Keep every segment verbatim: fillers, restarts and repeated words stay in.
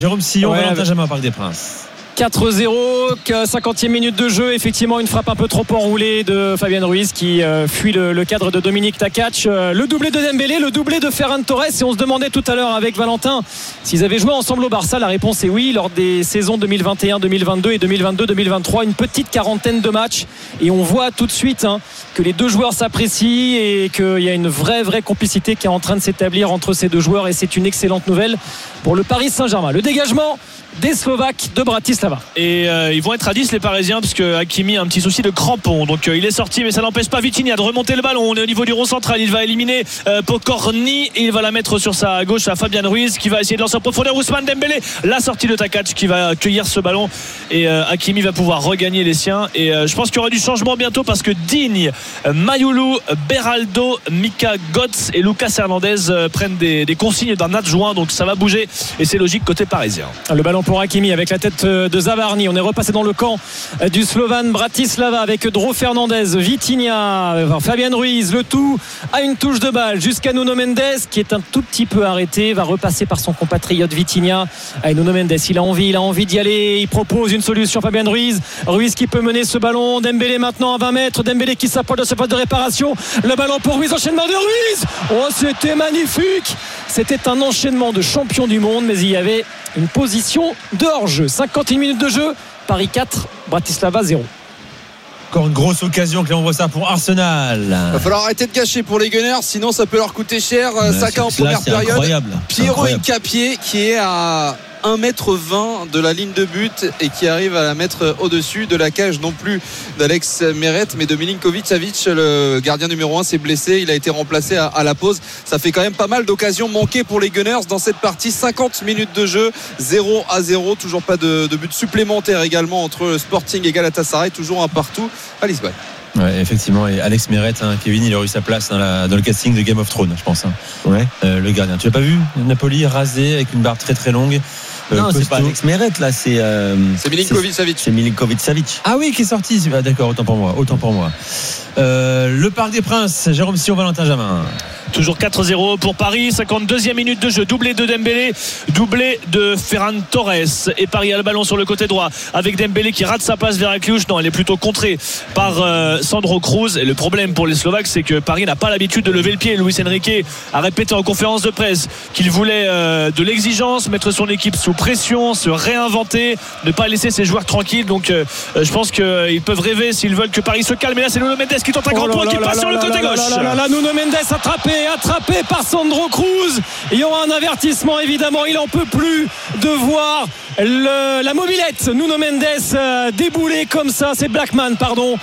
Jérôme Sillon, ouais, Valentin Jamin, Parc des Princes. quatre zéro, cinquantième minute de jeu. Effectivement, une frappe un peu trop enroulée de Fabian Ruiz qui euh, fuit le, le cadre de Dominique Takac. Euh, le doublé de Dembélé, le doublé de Ferran Torres. Et on se demandait tout à l'heure avec Valentin s'ils avaient joué ensemble au Barça. La réponse est oui, lors des saisons deux mille vingt et un deux mille vingt-deux et deux mille vingt-deux deux mille vingt-trois. Une petite quarantaine de matchs. Et on voit tout de suite hein, que les deux joueurs s'apprécient et qu'il y a une vraie, vraie complicité qui est en train de s'établir entre ces deux joueurs. Et c'est une excellente nouvelle pour le Paris Saint-Germain. Le dégagement des Slovaques de Bratislava. Et euh, ils vont être à dix les Parisiens parce que Hakimi a un petit souci de crampon, donc euh, il est sorti, mais ça n'empêche pas Vitinha de remonter le ballon. On est au niveau du rond central, il va éliminer euh, Pokorny et il va la mettre sur sa gauche à Fabian Ruiz qui va essayer de lancer en profondeur Ousmane Dembélé, la sortie de Takac qui va cueillir ce ballon et euh, Hakimi va pouvoir regagner les siens et euh, je pense qu'il y aura du changement bientôt parce que Digne, Mayoulou, Beraldo, Mika Götze et Lucas Hernandez euh, prennent des, des consignes d'un adjoint, donc ça va bouger et c'est logique côté parisien. Le ballon pour Hakimi avec la tête de Zabarni. On est repassé dans le camp du Slovan Bratislava avec Dro Fernandez, Vitinha, Fabian Ruiz, le tout à une touche de balle jusqu'à Nuno Mendes qui est un tout petit peu arrêté, va repasser par son compatriote Vitinha. Et Nuno Mendes, il a envie, il a envie d'y aller, il propose une solution. Fabian Ruiz, Ruiz qui peut mener ce ballon. Dembélé maintenant à vingt mètres, Dembélé qui s'approche de sa phase de réparation. Le ballon pour Ruiz, enchaînement de Ruiz. Oh, c'était magnifique. C'était un enchaînement de champion du monde, mais il y avait une position de hors-jeu. cinquante et une minutes de jeu, Paris quatre, Bratislava zéro. Encore une grosse occasion, que l'on voit ça pour Arsenal. Il va falloir arrêter de gâcher pour les Gunners, sinon ça peut leur coûter cher. Là, Saka en là, première c'est période. Incroyable. Pierrot Hincapié qui est à un mètre vingt de la ligne de but et qui arrive à la mettre au-dessus de la cage, non plus d'Alex Meret mais de Milinkovic-Savic. Le gardien numéro un s'est blessé, il a été remplacé à, à la pause. Ça fait quand même pas mal d'occasions manquées pour les Gunners dans cette partie. Cinquante minutes de jeu, zéro à zéro, toujours pas de, de but supplémentaire également entre Sporting et Galatasaray, toujours un partout à Lisbonne. Ouais, effectivement, et Alex Meret, hein, Kevin, il a eu sa place dans, la, dans le casting de Game of Thrones, je pense. Hein. Ouais. Euh, le gardien. Tu l'as pas vu, Napoli rasé avec une barbe très très longue. Euh, non, costaud. c'est pas Alex Meret là, c'est. Euh, c'est Milinkovic-Savic. C'est Milinkovic-Savic. Ah oui, qui est sorti. Ah, d'accord, autant pour moi, autant pour moi. Euh, le Parc des Princes, Jérôme Sillon, Valentin Jamin. Toujours quatre zéro pour Paris, cinquante-deuxième minute de jeu, doublé de Dembélé, doublé de Ferran Torres et Paris a le ballon sur le côté droit avec Dembélé qui rate sa passe vers Akliouche. Non, elle est plutôt contrée par euh, Sandro Cruz et le problème pour les Slovaques c'est que Paris n'a pas l'habitude de lever le pied. Luis Enrique a répété en conférence de presse qu'il voulait euh, de l'exigence, mettre son équipe sous pression, se réinventer, ne pas laisser ses joueurs tranquilles. Donc euh, je pense qu'ils peuvent rêver s'ils veulent que Paris se calme. Et là c'est Nuno Mendes qui tente un grand point qui passe sur le côté gauche. Nuno Mendes attrapé attrapé par Sandro Cruz. Il y aura un avertissement évidemment, il en peut plus de voir le, la mobilette Nuno Mendes euh, déboulé comme ça. C'est Blackman pardon,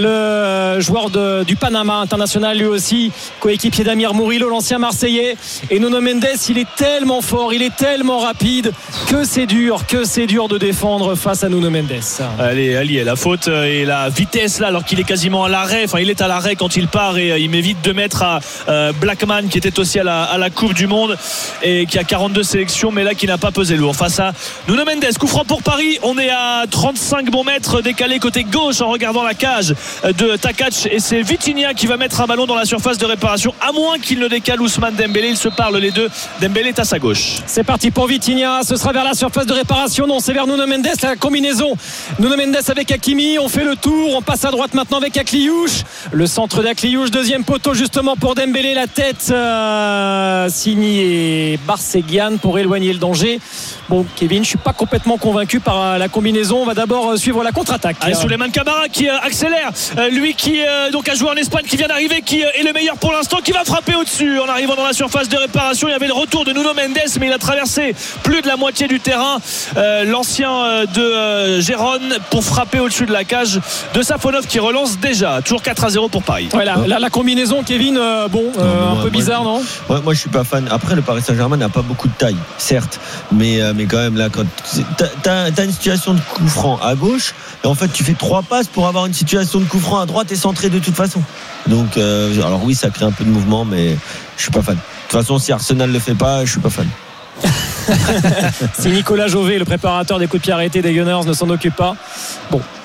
le joueur de, du Panama international, lui aussi coéquipier d'Amir Murillo, l'ancien Marseillais. Et Nuno Mendes, il est tellement fort, il est tellement rapide que c'est dur, que c'est dur de défendre face à Nuno Mendes. Allez, elle y est, la faute et la vitesse là, alors qu'il est quasiment à l'arrêt, enfin il est à l'arrêt quand il part et il met vite deux mètres à euh, Blackman qui était aussi à la, à la Coupe du Monde et qui a quarante-deux sélections mais là qui n'a pas pesé lourd face à Nuno Mendes. Coup franc pour Paris, on est à trente-cinq bons mètres décalé côté gauche en regardant la cage de Takac et c'est Vitinha qui va mettre un ballon dans la surface de réparation à moins qu'il ne décale Ousmane Dembélé. Ils se parlent les deux, Dembélé est à sa gauche. C'est parti pour Vitinha, ce sera vers la surface de réparation, non c'est vers Nuno Mendes, la combinaison Nuno Mendes avec Hakimi, on fait le tour, on passe à droite maintenant avec Akliouche, le centre d'Akliouche, deuxième poteau justement pour Dembélé, la tête euh, signée Barsegian pour éloigner le danger. Bon Kevin, je suis pas complètement convaincu par la combinaison, on va d'abord suivre la contre-attaque. Allez, Souleymane Camara qui euh, accélère, euh, lui qui euh, donc a joué en Espagne, qui vient d'arriver, qui euh, est le meilleur pour l'instant, qui va frapper au-dessus en arrivant dans la surface de réparation. Il y avait le retour de Nuno Mendes mais il a traversé plus de la moitié du terrain, euh, l'ancien euh, de euh, Gérone pour frapper au-dessus de la cage de Safonov qui relance déjà. Toujours quatre à zéro pour Paris. Ouais, la, la, la combinaison Kevin, euh, bon euh, non, un moi, peu bizarre moi, non moi, moi je suis pas fan. Après le Paris Saint-Germain n'a pas beaucoup de taille certes, mais, euh, mais quand même là quand t'as, t'as, t'as une situation de coup franc à gauche et en fait tu fais trois passes pour avoir une situation de coup franc à droite et centré de toute façon. Donc euh, alors oui ça crée un peu de mouvement mais je suis pas fan. De toute façon si Arsenal le fait pas je suis pas fan. Si Nicolas Jové, le préparateur des coups de pied arrêtés des Gunners, ne s'en occupe pas, bon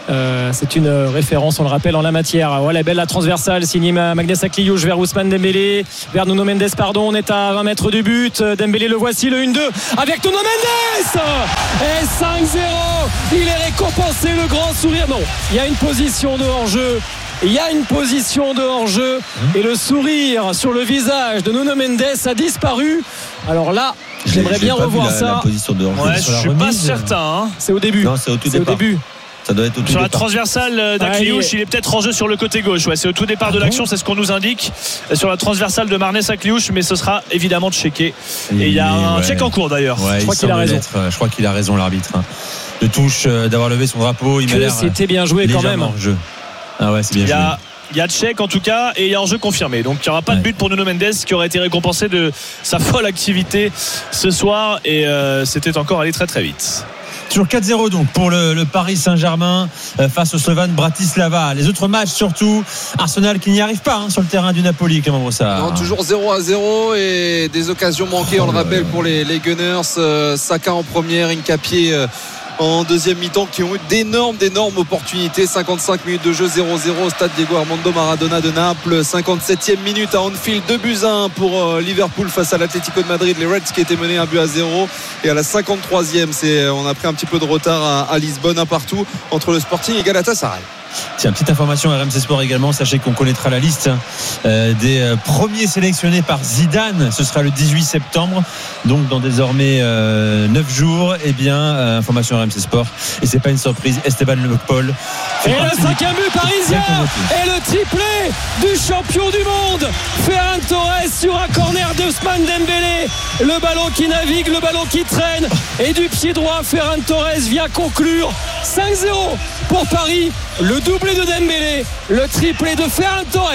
Euh, c'est une référence, on le rappelle, en la matière. Voilà, belle la transversale signée Magnès Akliouche vers Ousmane Dembélé, vers Nuno Mendes, pardon. On est à vingt mètres du but. Dembélé, le voici, le un deux avec Nuno Mendes. Et cinq zéro. Il est récompensé, le grand sourire. Non, il y a une position de hors-jeu. Il y a une position de hors-jeu et le sourire sur le visage de Nuno Mendes a disparu. Alors là, j'aimerais bien revoir la, ça. La position de hors-jeu. Ouais, je suis pas certain. Hein. C'est au début. Non, c'est au tout c'est départ. Au début. Ça doit être au tout sur départ. la transversale d'Akliouche, ah, il est peut-être en jeu sur le côté gauche. Ouais, c'est au tout départ de l'action, c'est ce qu'on nous indique sur la transversale de Marnès Akliouche, mais ce sera évidemment checké. Et il y a un ouais. check en cours d'ailleurs. Ouais, je crois qu'il a raison. Je crois qu'il a raison, l'arbitre. De touche, d'avoir levé son drapeau, il m'a l'air. C'était bien joué quand même. Jeu. Ah ouais, c'est bien il y joué. A... Il y a check en tout cas et il y a hors-jeu confirmé. Donc il n'y aura pas ouais. de but pour Nuno Mendes qui aurait été récompensé de sa folle activité ce soir et euh, c'était encore allé très très vite. Toujours quatre zéro donc pour le, le Paris Saint-Germain euh, face au Slovan Bratislava. Les autres matchs surtout, Arsenal qui n'y arrive pas hein, sur le terrain du Napoli, comment ça non, toujours zéro à zéro et des occasions manquées, on le rappelle pour les, les Gunners. euh, Saka en première, Hincapié euh, en deuxième mi-temps qui ont eu d'énormes d'énormes opportunités. Cinquante-cinq minutes de jeu, zéro zéro au stade Diego Armando Maradona de Naples. Cinquante-septième minute à Anfield, deux buts à un pour Liverpool face à l'Atlético de Madrid, les Reds qui étaient menés un but à zéro. Et à la cinquante-troisième, c'est, on a pris un petit peu de retard à, à Lisbonne, un partout entre le Sporting et Galatasaray. Tiens, petite information R M C Sport également, sachez qu'on connaîtra la liste euh, des euh, premiers sélectionnés par Zidane, ce sera le dix-huit septembre, donc dans désormais euh, neuf jours. Et eh bien euh, information R M C Sport, et c'est pas une surprise, Esteban Le Paul et le cinquième but parisien et le triplé du champion du monde Ferran Torres sur un corner de Ousmane Dembélé, le ballon qui navigue, le ballon qui traîne, et du pied droit Ferran Torres vient conclure. Cinq zéro pour Paris, le doublé de Dembélé, le triplé de Ferran Torres.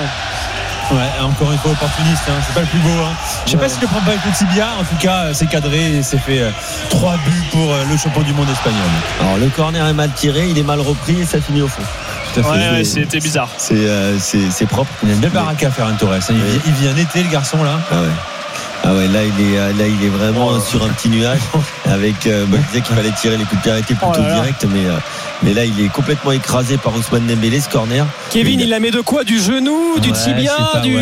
Ouais, encore une fois opportuniste, hein. C'est pas le plus beau. Hein. Je sais ouais. pas s'il le prend pas avec le tibia, en tout cas c'est cadré et c'est fait euh, trois buts pour euh, le champion du monde espagnol. Alors le corner est mal tiré, il est mal repris et ça finit au fond. Tout à fait. Ouais, ouais, c'était bizarre. C'est, euh, c'est, c'est propre. Il a une belle baraka Ferran Torres. Hein. Il, ouais. il vient d'été le garçon là. Ah ouais. Ah ouais, là il est là il est vraiment oh. sur un petit nuage avec euh, bah, je disais qu'il fallait tirer les coups de pied arrêtés plutôt oh directs, mais euh, mais là il est complètement écrasé par Ousmane Dembélé, ce corner. Kevin, il, il la met de quoi? Du genou, ouais, du tibia, pas, du. Ouais,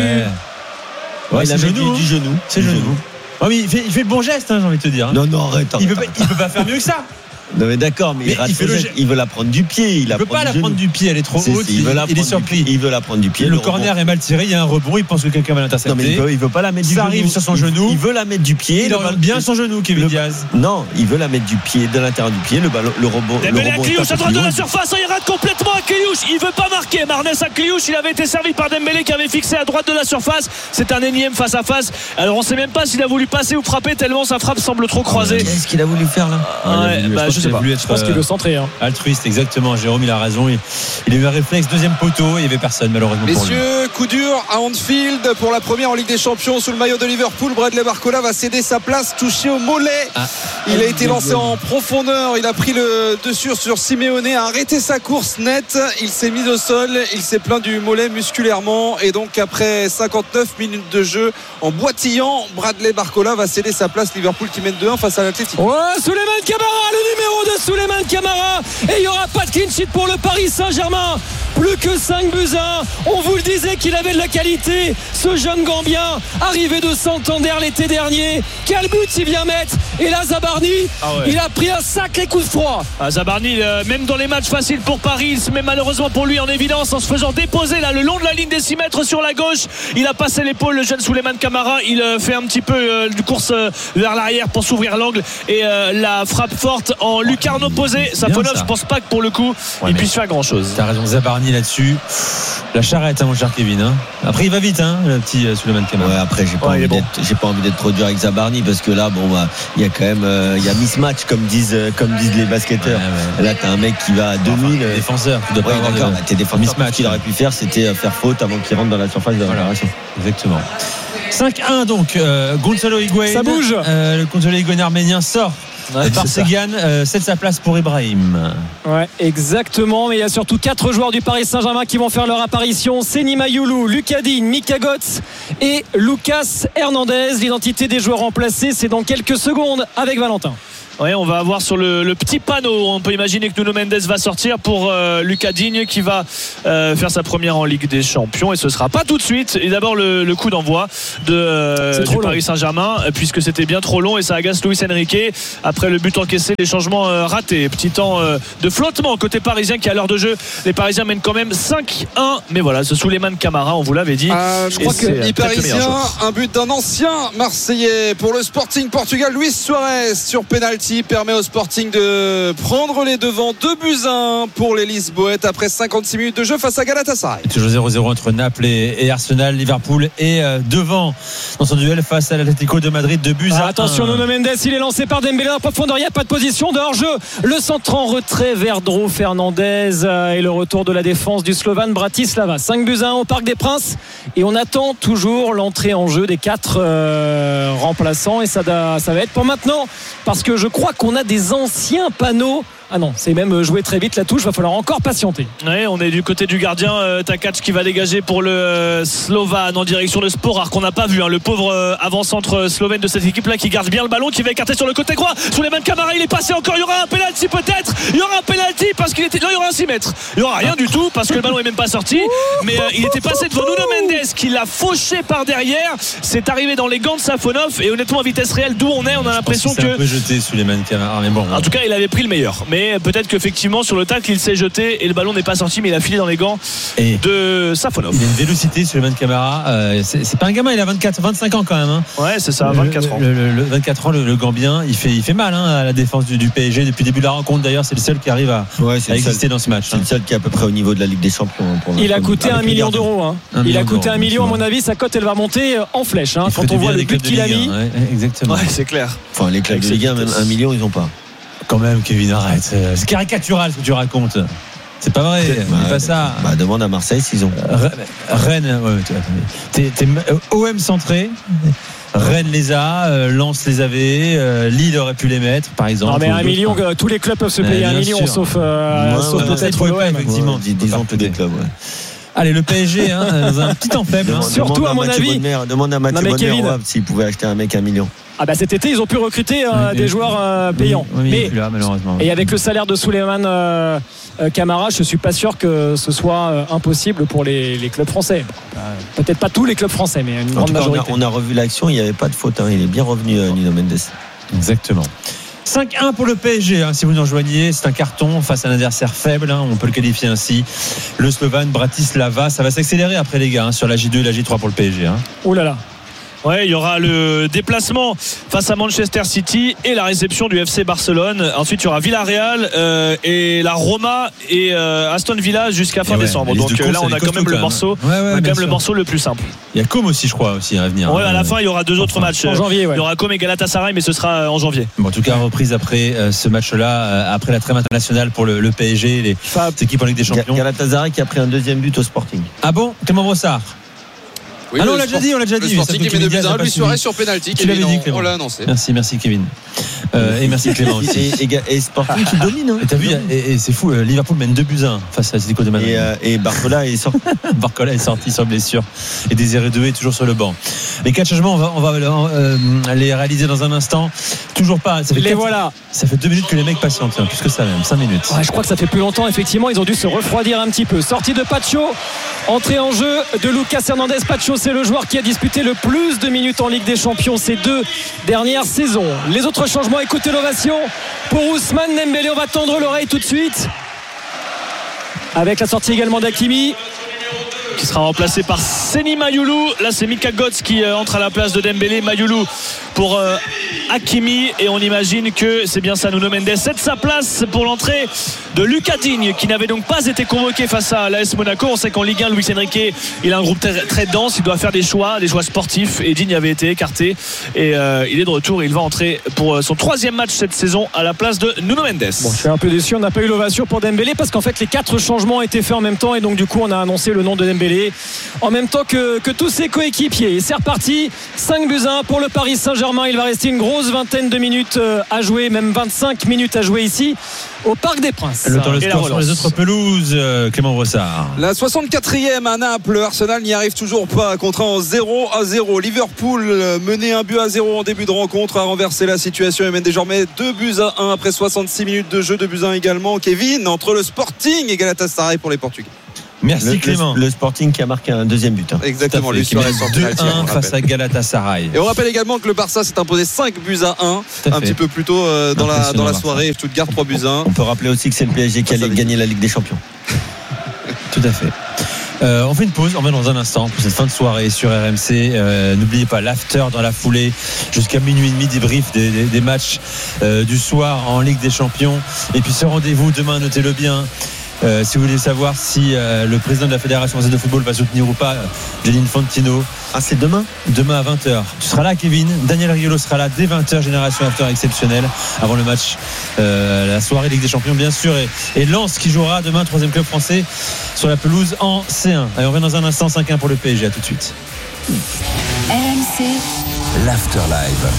ouais, il a mis du, du genou. C'est genou. genou. Oh, mais il fait, il fait le bon geste, hein, j'ai envie de te dire. Non, non, arrête. Il arrête, peut, arrête. il peut pas faire mieux que ça. Non mais d'accord, mais, mais il, il, le... il veut la prendre du pied. Il ne peut pas la genou. prendre du pied, elle est trop c'est, haute. Il, il, il est surpris. Il veut la prendre du pied. Le, le corner rebond. est mal tiré, il y a un rebond, il pense que quelqu'un va l'intercepter. Non mais il veut, il veut pas la mettre ça du genou. Ça arrive sur son il, genou. Il veut la mettre du pied. Il oriente bien son genou, Kevin le... Diaz. Non, il veut la mettre du pied, de l'intérieur du pied. Le ballon, le rebond. Dembélé Akliouche à droite de la surface, il rate complètement Akliouche. Il veut pas marquer. Marnès Akliouche, il avait été servi par Dembélé qui avait fixé à droite de la surface. C'est un énième face à face. Alors on sait même pas s'il a voulu passer ou frapper tellement sa frappe semble trop croisée. Qu'est-ce qu'il a voulu faire là? Ouais, bah je sais pas. Je pense qu'il veut centrer. Altruiste, exactement. Jérôme, il a raison. Il, il a eu un réflexe, deuxième poteau. Il n'y avait personne, malheureusement. Messieurs, coup dur à Anfield pour la première en Ligue des Champions sous le maillot de Liverpool. Bradley Barcola va céder sa place, touché au mollet. Ah, il a été lancé en profondeur. Il a pris le dessus sur Simeone, a arrêté sa course nette. Il s'est mis au sol. Il s'est plaint du mollet musculairement. Et donc, après cinquante-neuf minutes de jeu, en boitillant, Bradley Barcola va céder sa place. Liverpool qui mène deux un face à l'Atlético. Ouais, Souleymane Camara, le numéro de Souleymane Camara. Et il n'y aura pas de clean sheet pour le Paris Saint-Germain. Plus que cinq buts à un. On vous le disait qu'il avait de la qualité, ce jeune Gambien arrivé de Santander l'été dernier. Quel but il vient mettre. Et là Zabarni, ah ouais. il a pris un sacré coup de froid. ah, Zabarni euh, même dans les matchs faciles pour Paris, il se met malheureusement pour lui en évidence en se faisant déposer là le long de la ligne des six mètres sur la gauche. Il a passé l'épaule, le jeune Souleymane Camara. Il euh, fait un petit peu euh, de course euh, vers l'arrière pour s'ouvrir l'angle. Et euh, la frappe forte en lucarne opposée. Safonov, je pense pas que pour le coup ouais, il puisse faire grand chose. T'as raison, Zabarni là-dessus. La charrette, hein, mon cher Kevin. Hein. Après, il va vite, hein, le petit euh, Souleymane Camara. Ouais, après, j'ai pas, ouais, envie bon. j'ai pas envie d'être trop dur avec Zabarni parce que là, bon, bah, il y a quand même, euh, il y a mismatch comme disent, euh, comme disent les basketteurs. Ouais, ouais. Là, t'as un mec qui va à deux mille. Enfin, défenseur. Tu dois ouais, pas d'accord. De... Bah, t'es défenseur. Mismatch. Ce qu'il aurait pu faire, c'était faire faute avant qu'il rentre dans la surface de la réparation. Exactement. cinq un donc. Euh, Gonzalo Higuaín. Ça bouge. Euh, le Gonzalo Higuaín arménien sort. Ouais, par Seguin, euh, c'est sa place pour Ibrahim. Ouais, exactement. Mais il y a surtout quatre joueurs du Paris Saint-Germain qui vont faire leur apparition. Seny Mayoulou, Lucas Digne, Mika Götze et Lucas Hernandez. L'identité des joueurs remplacés, c'est dans quelques secondes avec Valentin. Ouais, on va avoir sur le, le petit panneau, on peut imaginer que Nuno Mendes va sortir pour euh, Lucas Digne qui va euh, faire sa première en Ligue des Champions, et ce sera pas tout de suite. Et d'abord le, le coup d'envoi de, euh, du Paris Saint-Germain, puisque c'était bien trop long et ça agace Luis Enrique. Après le but encaissé, les changements euh, ratés, petit temps euh, de flottement côté parisien qui à l'heure de jeu, les Parisiens mènent quand même cinq un, mais voilà, ce Souleymane Camara, on vous l'avait dit. Euh, je crois que les Parisiens, un but d'un ancien Marseillais pour le Sporting Portugal, Luis Suarez sur penalty permet au Sporting de prendre les devants. Deux buts à un pour les Lisboètes après cinquante-six minutes de jeu face à Galatasaray. Et toujours zéro zéro entre Naples et, et Arsenal. Liverpool est euh, devant dans son duel face à l'Atlético de Madrid. Deux buts ah, à attention, Nuno Mendes, il est lancé par Dembélé en profondeur, il n'y a pas de position de hors-jeu. Le centre en retrait vers Dro Fernandez euh, et le retour de la défense du Slovan Bratislava. cinq buts à un au Parc des Princes, et on attend toujours l'entrée en jeu des quatre euh, remplaçants, et ça, ça va être pour maintenant, parce que je crois qu'on a des anciens panneaux. Ah non, c'est même joué très vite la touche, va falloir encore patienter. Ouais, on est du côté du gardien euh, Takac qui va dégager pour le euh, Slovan en direction de Sporar qu'on n'a pas vu, hein, le pauvre euh, avant-centre slovène de cette équipe là qui garde bien le ballon, qui va écarter sur le côté droit. Souleymane Camara, il est passé encore, il y aura un penalty peut-être, il y aura un penalty parce qu'il était, non, il y aura un six mètres, il y aura rien du tout parce que le ballon est même pas sorti, mais euh, il était passé devant Nuno Mendes qui l'a fauché par derrière. C'est arrivé dans les gants de Safonov, et honnêtement à vitesse réelle d'où on est, on a l'impression que, c'est un peu jeté Souleymane Camara, mais bon, en tout cas il avait pris le meilleur, mais Mais peut-être qu'effectivement sur le tacle il s'est jeté et le ballon n'est pas sorti, mais il a filé dans les gants et de Safonov. Il a une vélocité sur le Camara, euh, c'est, c'est pas un gamin, il a vingt-quatre, vingt-cinq ans quand même, hein. Ouais, c'est ça, vingt-quatre ans. Le, le, le vingt-quatre ans, le, le Gambien, il fait, il fait mal, hein, à la défense du, du P S G depuis le début de la rencontre. D'ailleurs, c'est le seul qui arrive à, ouais, à exister seul, dans ce match. C'est hein. le seul qui est à peu près au niveau de la Ligue des Champions. Pour il a coûté un million d'euros. Hein. Un il million a coûté d'euros, un million, à mon avis, sa cote elle va monter en flèche. Hein, quand on voit le but qu'il a mis. Ouais, exactement. Ouais, c'est clair. Enfin, les clubs de Ligue un, même un million, ils n'ont pas. Quand même, Kevin, arrête. C'est caricatural ce que tu racontes. C'est pas vrai. C'est bah, pas ça. Bah, demande à Marseille s'ils ont. Rennes, ouais, t'es, t'es O M centré. Rennes les a, euh, Lens les avait, euh, Lille aurait pu les mettre, par exemple. Non, mais un million, euh, tous les clubs peuvent se payer euh, un million, sûr. sauf, euh, ouais, sauf ouais, peut-être l'O M. Effectivement, ouais, disons tous les clubs. Ouais. Allez, le P S G, hein, dans un petit temps faible. Demande, Surtout à, à mon avis. Bonnemère, demande à Mathieu Bonnemère s'il pouvait acheter un mec à un million. Ah bah cet été ils ont pu recruter euh, oui, des joueurs euh, payants. Oui, oui, mais, là, malheureusement. Et avec le salaire de Souleymane euh, euh, Camara, je suis pas sûr que ce soit euh, impossible pour les, les clubs français. Euh, peut-être pas tous les clubs français, mais une en grande majorité. On a, on a revu l'action, il n'y avait pas de faute. Hein, il est bien revenu, euh, Nuno Mendes. Exactement. cinq un pour le P S G, hein, si vous nous rejoignez, c'est un carton face à un adversaire faible, hein, on peut le qualifier ainsi. Le Slovan Bratislava, ça va s'accélérer après les gars, hein, sur la J deux et la J trois pour le P S G. Hein. Oh là là. Ouais, il y aura le déplacement face à Manchester City et la réception du F C Barcelone. Ensuite, il y aura Villarreal euh, et la Roma et euh, Aston Villa jusqu'à fin ouais, décembre. Donc de là, on a quand même le morceau, ouais, ouais, on a quand même le morceau le plus simple. Il y a Com aussi, je crois, aussi à venir. Ouais, à la fin, il y aura deux autres matchs. En janvier, ouais. Il y aura Com et Galatasaray, mais ce sera en janvier. Bon, en tout cas, reprise après euh, ce match-là, euh, après la trêve internationale pour le, le P S G, les équipes en Ligue des Champions. Galatasaray qui a pris un deuxième but au Sporting. Ah bon, Clément Brossard. Oui, ah non, on l'a déjà dit, on l'a déjà dit. Le Sporting qui met deux buts à un, Luis Suarez sur penalty. Tu l'avais dit, Clément. On l'a annoncé. Merci, merci Kevin. Euh, et merci Clément aussi. Et, et, et Sporting qui domine. Hein. Et t'as vu, et, et c'est fou, Liverpool mène deux buts à un face à Atlético de Madrid. Et, euh, et Barcola est sorti. Barcola est sorti sur blessure. Et Désiré Doué est toujours sur le banc. Les quatre changements, on va, on va euh, les réaliser dans un instant. Toujours pas. Ça fait les quatre, voilà. Ça fait deux minutes que les mecs patientent, hein, plus que ça même, cinq minutes. Ouais, je crois que ça fait plus longtemps, effectivement. Ils ont dû se refroidir un petit peu. Sortie de Pacho, entrée en jeu de Lucas Hernandez. Pacho, c'est le joueur qui a disputé le plus de minutes en Ligue des Champions ces deux dernières saisons. Les autres changements, écoutez l'ovation pour Ousmane Dembélé. On va tendre l'oreille tout de suite avec la sortie également d'Hakimi qui sera remplacé par Seny Mayoulou. Là c'est Mika Götze qui euh, entre à la place de Dembélé. Mayoulou pour euh, Hakimi, et on imagine que c'est bien ça. Nuno Mendes cède sa place pour l'entrée de Lucas Digne qui n'avait donc pas été convoqué face à l'A S Monaco. On sait qu'en Ligue un, Luis Enrique, il a un groupe très, très dense, il doit faire des choix, des choix sportifs, et Digne avait été écarté et euh, il est de retour et il va entrer pour son troisième match cette saison à la place de Nuno Mendes. Bon, je suis un peu déçu, on n'a pas eu l'ovation pour Dembélé parce qu'en fait les quatre changements ont été faits en même temps, et donc du coup on a annoncé le nom de Dembélé Dembélé en même temps que, que tous ses coéquipiers. Et c'est reparti, cinq buts à un pour le Paris Saint-Germain. Il va rester une grosse vingtaine de minutes à jouer, même vingt-cinq minutes à jouer ici au Parc des Princes. Le temps de Et score sur les autres pelouses, Clément Brossard. La soixante-quatrième à Naples, Arsenal n'y arrive toujours pas, contraint en zéro à zéro. Liverpool menait un but à zéro en début de rencontre, a renversé la situation et mène désormais deux buts à un après soixante-six minutes de jeu, deux buts à un également. Kevin, entre le Sporting et Galatasaray pour les Portugais. Merci le, Clément. Le, le Sporting qui a marqué un deuxième but. Hein. Exactement, lui qui met deux un face à Galatasaray. Et on rappelle également que le Barça s'est imposé cinq buts à un un petit peu plus tôt euh, dans, la, dans la soirée. Stuttgart trois buts à un. On peut rappeler aussi que c'est le P S G qui allait gagner la Ligue des Champions. Tout à fait. Euh, on fait une pause, on revient dans un instant pour cette fin de soirée sur R M C. Euh, n'oubliez pas l'after dans la foulée jusqu'à minuit et demi, débrief des, des, des matchs euh, du soir en Ligue des Champions. Et puis ce rendez-vous demain, notez-le bien. Euh, si vous voulez savoir si euh, le président de la Fédération française de football va soutenir ou pas euh, Gianni Infantino. Ah, c'est demain Demain à vingt heures. Tu seras là, Kevin. Daniel Riolo sera là dès vingt heures. Génération After exceptionnelle avant le match, euh, la soirée Ligue des Champions, bien sûr. Et, et Lens qui jouera demain, troisième club français, sur la pelouse en C un. Allez, on revient dans un instant. cinq un pour le P S G. À tout de suite. R M C, l'After Live.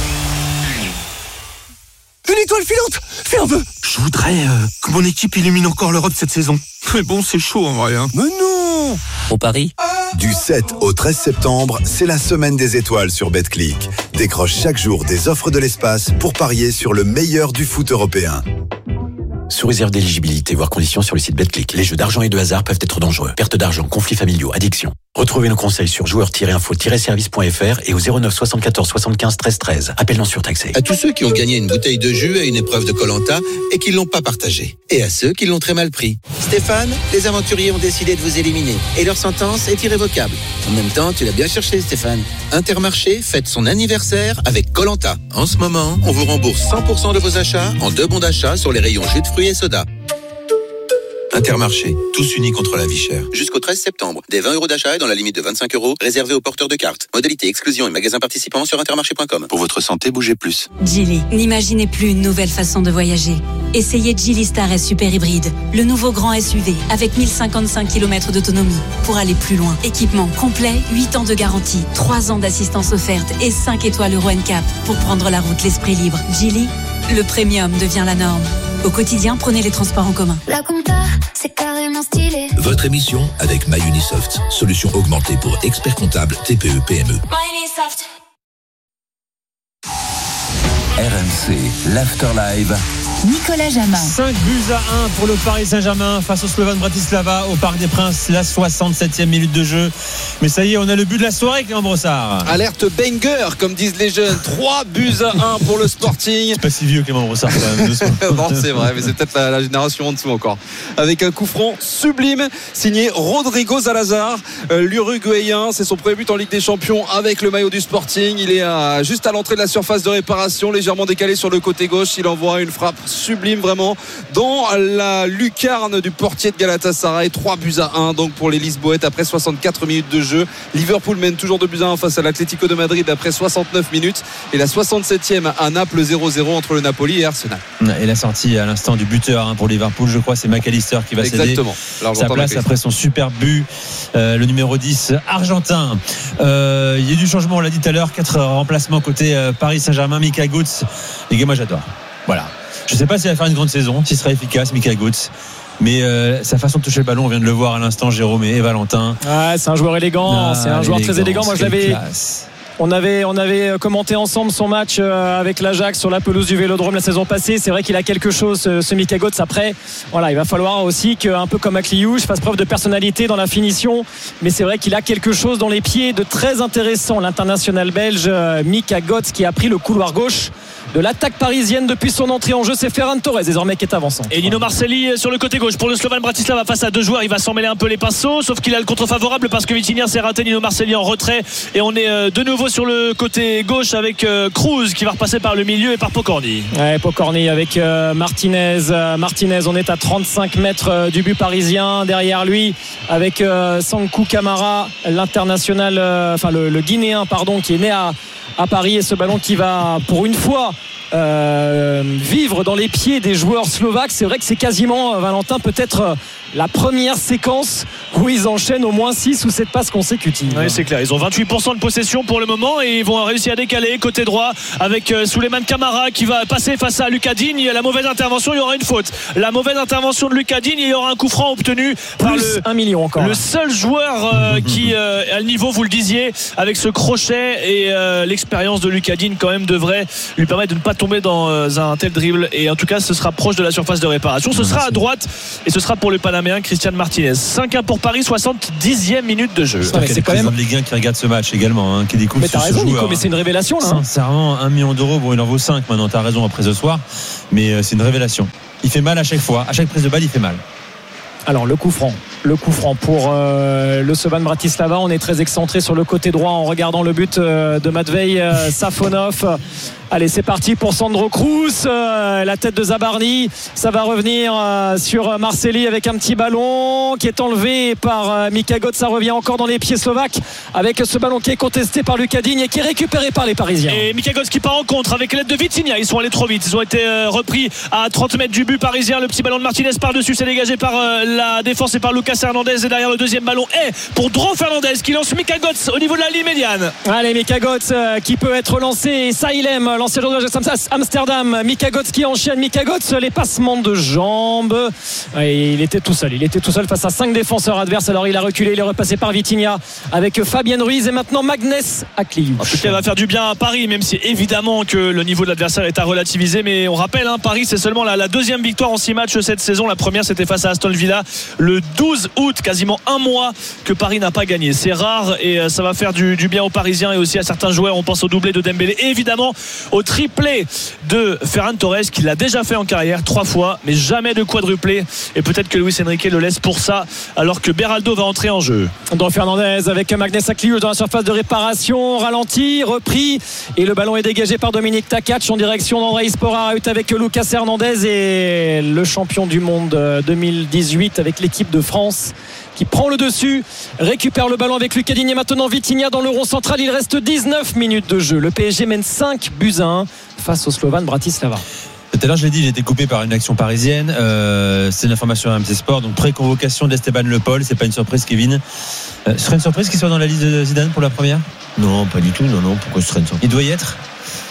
Une étoile filante, fais un vœu. Je voudrais euh, que mon équipe illumine encore l'Europe cette saison. Mais bon, c'est chaud en vrai. Hein. Mais non. au Paris. Du sept au treize septembre, c'est la semaine des étoiles sur Betclic. Décroche chaque jour des offres de l'espace pour parier sur le meilleur du foot européen. Sous réserve d'éligibilité, voire conditions sur le site Betclic. Les jeux d'argent et de hasard peuvent être dangereux. Perte d'argent, conflits familiaux, addiction. Retrouvez nos conseils sur joueurs tiret info tiret service point f r et au zéro neuf soixante-quatorze soixante-quinze treize treize. Appel non surtaxé. À tous ceux qui ont gagné une bouteille de jus à une épreuve de Koh-Lanta et qui ne l'ont pas partagée. Et à ceux qui l'ont très mal pris. Stéphane, les aventuriers ont décidé de vous éliminer. Et leur sentence est irrévocable. En même temps, tu l'as bien cherché, Stéphane. Intermarché fête son anniversaire avec Koh-Lanta. En ce moment, on vous rembourse cent pour cent de vos achats en deux bons d'achat sur les rayons jus de fruits et soda. Intermarché, tous unis contre la vie chère. Jusqu'au treize septembre, des vingt euros d'achat et dans la limite de vingt-cinq euros, réservés aux porteurs de cartes. Modalité, exclusion et magasins participants sur intermarché point com. Pour votre santé, bougez plus. Geely, n'imaginez plus une nouvelle façon de voyager. Essayez Geely Star S Super Hybride, le nouveau grand S U V avec mille cinquante-cinq kilomètres d'autonomie pour aller plus loin. Équipement complet, huit ans de garantie, trois ans d'assistance offerte et cinq étoiles Euro N C A P pour prendre la route l'esprit libre. Geely, le premium devient la norme. Au quotidien, prenez les transports en commun. La compta, c'est carrément stylé. Votre émission avec MyUnisoft, solution augmentée pour experts comptables T P E P M E. MyUnisoft. R M C, l'After Live. Nicolas Jamin. cinq buts à un pour le Paris Saint-Germain face au Slovan Bratislava au Parc des Princes, la soixante-septième minute de jeu. Mais ça y est, on a le but de la soirée, Clément Brossard. Alerte banger, comme disent les jeunes. trois buts à un pour le Sporting. C'est pas si vieux, Clément Brossard, quand même. Non, c'est vrai, mais c'est peut-être la, la génération en dessous encore. Avec un coup franc sublime signé Rodrigo Salazar, euh, l'Uruguayen. C'est son premier but en Ligue des Champions avec le maillot du Sporting. Il est à, juste à l'entrée de la surface de réparation, légèrement décalé sur le côté gauche. Il envoie une frappe sublime vraiment dans la lucarne du portier de Galatasaray. Trois buts à un donc pour les Lisboètes après soixante-quatre minutes de jeu. Liverpool mène toujours deux buts à un face à l'Atlético de Madrid après soixante-neuf minutes, et la soixante-septième à Naples, zéro zéro entre le Napoli et Arsenal. Et la sortie à l'instant du buteur pour Liverpool, je crois c'est McAllister qui va Exactement. céder sa place après son super but, euh, le numéro dix argentin. Euh, il y a eu du changement, on l'a dit tout à l'heure, quatre remplacements côté euh, Paris Saint-Germain. Mika Götze, les gars, moi j'adore. Voilà. Je ne sais pas s'il va faire une grande saison, s'il sera efficace, Mika Götze. Mais euh, sa façon de toucher le ballon, on vient de le voir à l'instant, Jérôme et Valentin. Ah, c'est un joueur élégant, ah, c'est un joueur très élégant. Moi, je l'avais. On avait, on avait commenté ensemble son match avec l'Ajax sur la pelouse du Vélodrome la saison passée. C'est vrai qu'il a quelque chose, ce Mika Götze. Après, voilà, il va falloir aussi qu'un peu comme Akliouche fasse preuve de personnalité dans la finition. Mais c'est vrai qu'il a quelque chose dans les pieds de très intéressant. L'international belge Mika Götze qui a pris le couloir gauche de l'attaque parisienne depuis son entrée en jeu. C'est Ferran Torres désormais qui est avançant. Et Nino Marcelli sur le côté gauche pour le Slovan Bratislava face à deux joueurs. Il va s'en mêler un peu les pinceaux, sauf qu'il a le contre favorable parce que Vitinha s'est raté. Nino Marcelli en retrait et on est de nouveau sur le côté gauche avec Cruz qui va repasser par le milieu et par Pokorny. Ouais, Pokorny avec euh, Martinez. Euh, Martinez, on est à trente-cinq mètres euh, du but parisien. Derrière lui avec euh, Sankou Camara, l'international, euh, enfin le, le Guinéen pardon, qui est né à à Paris, et ce ballon qui va pour une fois euh, vivre dans les pieds des joueurs slovaques. C'est vrai que c'est quasiment, Valentin, peut-être la première séquence où ils enchaînent au moins six ou sept passes consécutives. Oui, c'est clair. Ils ont vingt-huit pour cent de possession pour le moment et ils vont réussir à décaler côté droit avec Souleymane Camara qui va passer face à Lucas Digne. La mauvaise intervention, il y aura une faute. La mauvaise intervention de Lucas Digne, il y aura un coup franc obtenu par plus le, un million encore. Le seul joueur euh, qui euh, a le niveau, vous le disiez, avec ce crochet et euh, l'expérience de Lucas Digne quand même devrait lui permettre de ne pas tomber dans euh, un tel dribble. Et en tout cas, ce sera proche de la surface de réparation. Ce sera à droite et ce sera pour le Panaméen Christian Martinez. cinq un pour Paris, soixante-dixième minute de jeu. Ouais, c'est quand même les gains qui regardent ce match également, hein, qui découvrent mais t'as ce, raison, ce Nico, joueur, mais c'est une révélation là. Sincèrement, un million d'euros, bon, il en vaut cinq maintenant. T'as raison après ce soir, mais euh, c'est une révélation. Il fait mal à chaque fois, à chaque prise de balle, il fait mal. Alors le coup franc, le coup franc pour euh, le Slovan Bratislava. On est très excentré sur le côté droit en regardant le but euh, de Matvei euh, Safonov. Allez, c'est parti pour Sandro Cruz, euh, la tête de Zabarny. Ça va revenir euh, sur Marcelli avec un petit ballon qui est enlevé par euh, Mika Götze. Ça revient encore dans les pieds slovaques avec ce ballon qui est contesté par Lucas Digne et qui est récupéré par les Parisiens. Et Mika Götze qui part en contre avec l'aide de Vitinha. Ils sont allés trop vite. Ils ont été euh, repris à trente mètres du but parisien. Le petit ballon de Martinez par-dessus, c'est dégagé par euh, la défense et par Lucas Hernandez. Et derrière le deuxième ballon est pour Dro Fernandez qui lance Mika Götze au niveau de la ligne médiane. Allez, Mika Götze euh, qui peut être lancé. Et ça, il aime. L'ancien joueur de Amsterdam, Mika Götze qui enchaîne. Mika Götze, les passements de jambes. Et il était tout seul. Il était tout seul face à cinq défenseurs adverses. Alors il a reculé, il est repassé par Vitinha avec Fabien Ruiz et maintenant Magnès Akliouche. En tout cas, il va faire du bien à Paris, même si évidemment que le niveau de l'adversaire est à relativiser. Mais on rappelle, hein, Paris, c'est seulement la, la deuxième victoire en six matchs cette saison. La première, c'était face à Aston Villa le douze août, quasiment un mois que Paris n'a pas gagné. C'est rare et ça va faire du, du bien aux Parisiens et aussi à certains joueurs. On pense au doublé de Dembélé et évidemment au triplé de Ferran Torres qui l'a déjà fait en carrière trois fois mais jamais de quadruplé et peut-être que Luis Enrique le laisse pour ça alors que Beraldo va entrer en jeu. Don Fernandez avec Magnès Akliouche dans la surface de réparation, ralenti, repris et le ballon est dégagé par Dominique Takac en direction d'Andrei Spora avec Lucas Hernandez et le champion du monde deux mille dix-huit avec l'équipe de France qui prend le dessus, récupère le ballon avec Lucas Digne et maintenant Vitinha dans le rond central. Il reste dix-neuf minutes de jeu. Le P S G mène cinq buts à un face au Slovan Bratislava. Tout à l'heure, je l'ai dit, j'ai été coupé par une action parisienne. Euh, c'est une information à R M C Sport. Donc, pré-convocation d'Esteban Le Paul. C'est pas une surprise, Kevin. Euh, ce serait une surprise qu'il soit dans la liste de Zidane pour la première ? Non, pas du tout. Non, non. Pourquoi ce serait une surprise ? Il doit y être ?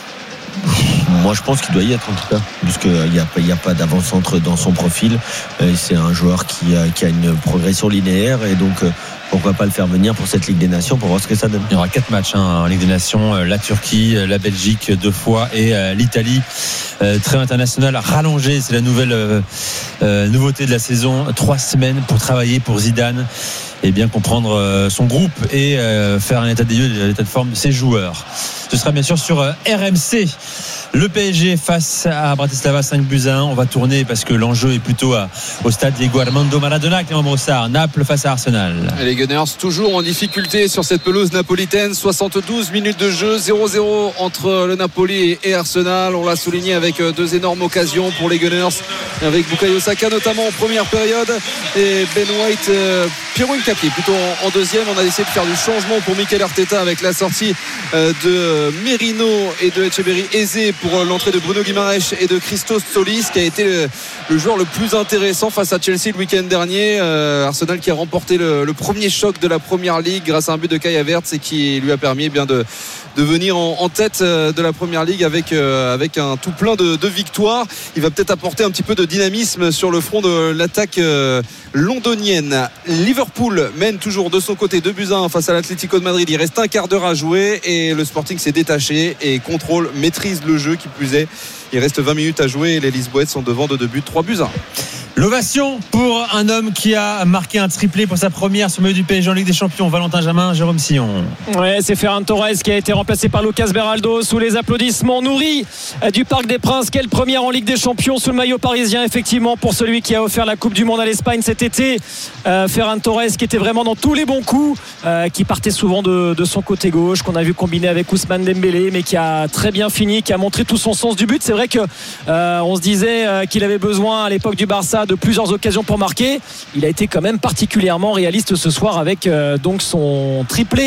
Moi, je pense qu'il doit y être en tout cas, puisqu'il n'y a, il y a pas d'avant-centre dans son profil. C'est un joueur qui a, qui a une progression linéaire et donc pourquoi pas le faire venir pour cette Ligue des Nations pour voir ce que ça donne. Il y aura quatre matchs hein, en Ligue des Nations, la Turquie, la Belgique deux fois et euh, l'Italie. Euh, très international rallongé, c'est la nouvelle euh, euh, nouveauté de la saison. Trois semaines pour travailler pour Zidane et bien comprendre euh, son groupe et euh, faire un état des lieux, l'état de forme de ses joueurs. Ce sera bien sûr sur euh, R M C. Le P S G face à Bratislava cinq buts à un. On va tourner parce que l'enjeu est plutôt à, au stade Diego Armando Maradona. Clément Brossard, Naples face à Arsenal. Et les Gunners toujours en difficulté sur cette pelouse napolitaine. soixante-douze minutes de jeu, zéro zéro entre le Napoli et Arsenal. On l'a souligné avec deux énormes occasions pour les Gunners, avec Bukayo Saka notamment en première période et Ben White, euh, Pierre Hincapié plutôt en, en deuxième. On a essayé de faire du changement pour Mikel Arteta avec la sortie euh, de Merino et de Echeverri Eze pour l'entrée de Bruno Guimaraes et de Christos Solis qui a été le, le joueur le plus intéressant face à Chelsea le week-end dernier. euh, Arsenal qui a remporté le, le premier choc de la Première Ligue grâce à un but de Kai Havertz et qui lui a permis eh bien de de venir en, en tête de la Première Ligue avec, euh, avec un tout plein de, de victoires. Il va peut-être apporter un petit peu de dynamisme sur le front de l'attaque euh, londonienne. Liverpool mène toujours de son côté deux buts à un face à l'Atlético de Madrid. Il reste un quart d'heure à jouer et le Sporting s'est détaché et contrôle, maîtrise le jeu qui plus est. Il reste vingt minutes à jouer et les Lisboètes sont devant de deux buts, trois buts à un. L'ovation pour un homme qui a marqué un triplé pour sa première sur le milieu du P S G en Ligue des Champions, Valentin Jamin, Jérôme Sillon. Ouais, c'est Ferran Torres qui a été remplacé par Lucas Beraldo sous les applaudissements nourris du Parc des Princes. Quelle première en Ligue des Champions sous le maillot parisien, effectivement, pour celui qui a offert la Coupe du Monde à l'Espagne cet été. Euh, Ferran Torres qui était vraiment dans tous les bons coups, euh, qui partait souvent de, de son côté gauche, qu'on a vu combiner avec Ousmane Dembélé, mais qui a très bien fini, qui a montré tout son sens du but. C'est vrai que euh, on se disait euh, qu'il avait besoin à l'époque du Barça de plusieurs occasions pour marquer. Il a été quand même particulièrement réaliste ce soir avec euh, donc son triplé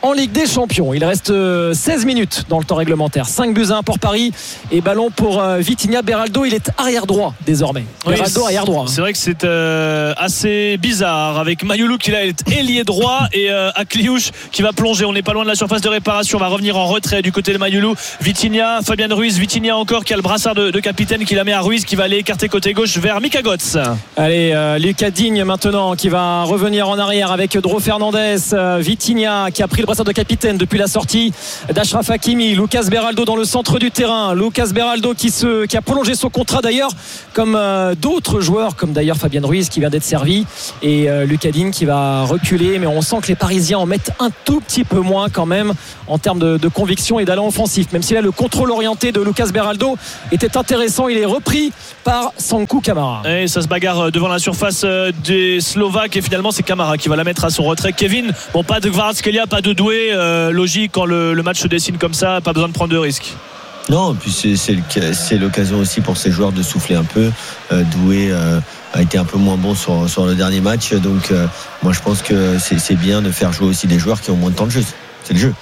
en Ligue des Champions. Il reste seize minutes dans le temps réglementaire. cinq buts à un pour Paris et ballon pour Vitinha. Beraldo, il est arrière droit désormais. Oui, Beraldo arrière droit. C'est vrai que c'est euh, assez bizarre avec Mayoulou qui là est ailier droit et euh, Akliouche qui va plonger. On n'est pas loin de la surface de réparation. On va revenir en retrait du côté de Mayoulou. Vitinha, Fabien Ruiz, Vitinha encore qui a le brassard de, de capitaine qui la met à Ruiz qui va aller écarter côté gauche vers Mika Götze. Allez, euh, Lucas Digne maintenant qui va revenir en arrière avec Dro Fernandez, euh, Vitinha qui a pris le brassard de capitaine depuis la sortie d'Achraf Hakimi, Lucas Beraldo dans le centre du terrain, Lucas Beraldo qui, se, qui a prolongé son contrat d'ailleurs comme euh, d'autres joueurs comme d'ailleurs Fabien Ruiz qui vient d'être servi et euh, Lucas Digne qui va reculer, mais on sent que les Parisiens en mettent un tout petit peu moins quand même en termes de, de conviction et d'allant offensif, même si là le contrôle orienté de Lucas Beraldo était intéressant. Il est repris par Sankou Camara et ça se bagarre devant la surface des Slovaques et finalement c'est Camara qui va la mettre à son retrait. Kevin, bon, pas de Kvaratskhelia, pas de Doué, euh, logique quand le, le match se dessine comme ça, pas besoin de prendre de risques. Non, puis c'est, c'est, le, c'est l'occasion aussi pour ces joueurs de souffler un peu. euh, Doué euh, a été un peu moins bon sur, sur le dernier match, donc euh, moi je pense que c'est, c'est bien de faire jouer aussi des joueurs qui ont moins de temps de jeu. C'est le jeu.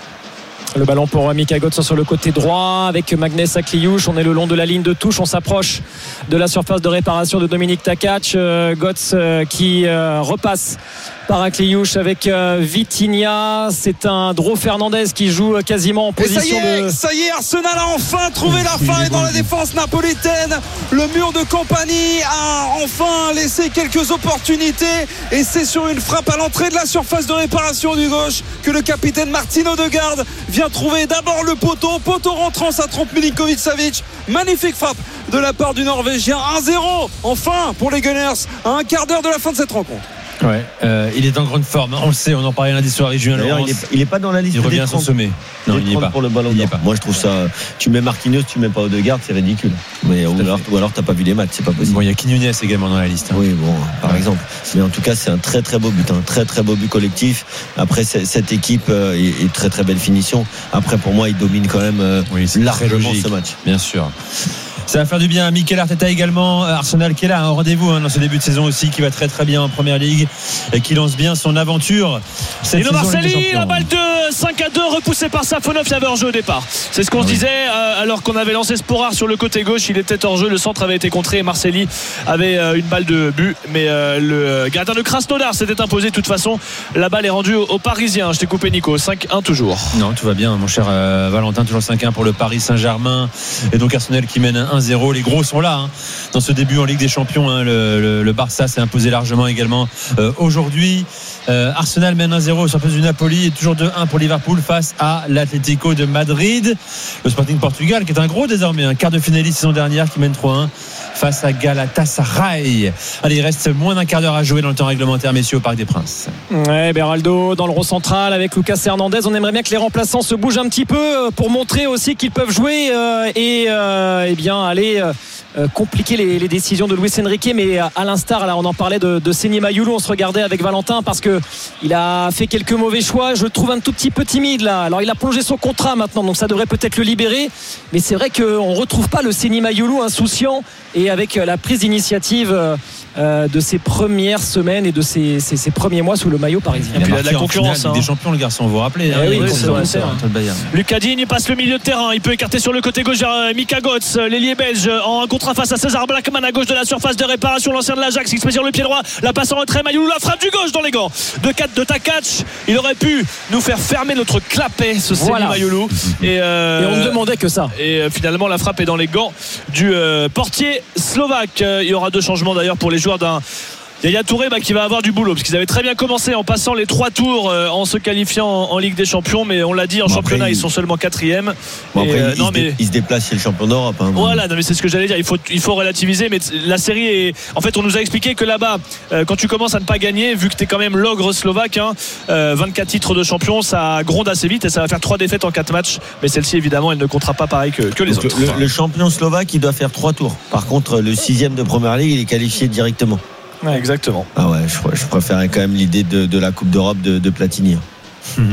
Le ballon pour Mika Götze sur le côté droit avec Magnès Akliouche. On est le long de la ligne de touche. On s'approche de la surface de réparation de Dominique Takac. Euh, Götze euh, qui euh, repasse par Akliouche avec euh, Vitinha. C'est un Dro Fernandez qui joue quasiment en position et ça y est, de... ça y est, Arsenal a enfin trouvé la faille dans la défense napolitaine. Le mur de Compagnie a enfin laissé quelques opportunités et c'est sur une frappe à l'entrée de la surface de réparation du gauche que le capitaine Martin Odegaard vient trouver d'abord le poteau. Poteau rentrant, ça trompe Milinkovic-Savic. Magnifique frappe de la part du Norvégien. un zéro enfin pour les Gunners à un quart d'heure de la fin de cette rencontre. Ouais, euh, il est en grande forme, on le sait, on en parlait lundi soir avec Julien D'ailleurs, Laurence. il est, il est pas dans la liste. Il revient à son trente, sommet. Non, il n'y est pas. Pour le ballon d'or. Moi, je trouve ça. Tu mets Marquinhos, tu mets pas Odegaard, c'est ridicule. Mais ou alors, ou alors, t'as pas vu les matchs, c'est pas possible. Bon, il y a Quinones également dans la liste. Hein. Oui, bon, par ouais. exemple. Mais en tout cas, c'est un très très beau but, un très très beau but collectif. Après, cette équipe euh, est, est très très belle finition. Après, pour moi, il domine quand même euh, oui, largement ce match. Bien sûr. Ça va faire du bien à Mikel Arteta également. Arsenal qui est là, un rendez-vous hein, dans ce début de saison aussi, qui va très très bien en Première Ligue et qui lance bien son aventure. Et le Marseille, la balle de cinq à deux repoussée par Safonov, il y avait hors-jeu au départ. C'est ce qu'on oui. se disait euh, alors qu'on avait lancé Sporar sur le côté gauche, il était hors-jeu, le centre avait été contré et Marseille avait euh, une balle de but, mais euh, le gardien de Krasnodar s'était imposé de toute façon. La balle est rendue aux, aux Parisiens. Je t'ai coupé Nico, cinq un toujours. Non, tout va bien mon cher euh, Valentin, toujours cinq un pour le Paris Saint-Germain et donc Arsenal qui mène un zéro. Les gros sont là hein, dans ce début en Ligue des Champions hein. le, le, le Barça s'est imposé largement également euh, aujourd'hui. euh, Arsenal mène un zéro sur place du Napoli et toujours deux un pour Liverpool face à l'Atlético de Madrid. Le Sporting Portugal qui est un gros désormais, un quart de finaliste saison dernière qui mène trois un face à Galatasaray. Allez, il reste moins d'un quart d'heure à jouer dans le temps réglementaire, messieurs, au Parc des Princes. Ouais, Beraldo dans le rond central avec Lucas Hernandez. On aimerait bien que les remplaçants se bougent un petit peu pour montrer aussi qu'ils peuvent jouer euh, et, euh, et bien aller euh, compliquer les, les décisions de Luis Enrique. Mais à l'instar, là, on en parlait de, de Seny Mayoulou. On se regardait avec Valentin parce que il a fait quelques mauvais choix. Je le trouve un tout petit peu timide là. Alors il a plongé son contrat maintenant, donc ça devrait peut-être le libérer. Mais c'est vrai qu'on retrouve pas le Seny Mayoulou insouciant et avec la prise d'initiative euh, de ses premières semaines et de ses, ses, ses premiers mois sous le maillot parisien. Il a, il a de la concurrence finale, hein. Des champions, le garçon, vous vous rappelez eh hein, oui, oui, c'est vrai, c'est vrai. Lucas Digne passe le milieu de terrain, il peut écarter sur le côté gauche vers Mika Götze, l'ailier belge en contre face à César Blackman à gauche de la surface de réparation, l'ancien de l'Ajax qui se met sur le pied droit, la passe en retrait, Mayoulou, la frappe du gauche dans les gants de quatre de Takac. Il aurait pu nous faire fermer notre clapet, ce Seny voilà. Mayoulou et, euh, et on ne demandait que ça. Et euh, finalement la frappe est dans les gants du euh, portier slovaque. Il y aura deux changements d'ailleurs pour les joueurs d'un Yaya Touré bah, qui va avoir du boulot parce qu'ils avaient très bien commencé en passant les trois tours euh, en se qualifiant en, en Ligue des Champions, mais on l'a dit en bon, championnat après, ils sont seulement quatrième. Bon, après, euh, ils, non, se mais... dé, ils se déplacent chez le champion d'Europe hein, voilà, non, mais c'est ce que j'allais dire, il faut, il faut relativiser, mais la série est en fait on nous a expliqué que là-bas euh, quand tu commences à ne pas gagner, vu que tu es quand même l'ogre slovaque hein, euh, vingt-quatre titres de champion, ça gronde assez vite et ça va faire trois défaites en quatre matchs, mais celle-ci évidemment elle ne comptera pas pareil que, que les Donc, autres. Le, le champion slovaque il doit faire trois tours, par contre le sixième de Première Ligue il est qualifié directement. Ouais, exactement. Ah ouais, je, je préférais quand même l'idée de, de la Coupe d'Europe de, de Platini. Mmh.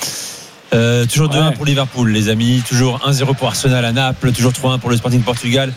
Euh, toujours deux un ouais. pour Liverpool, les amis. Toujours un zéro pour Arsenal à Naples. Toujours trois un pour le Sporting Portugal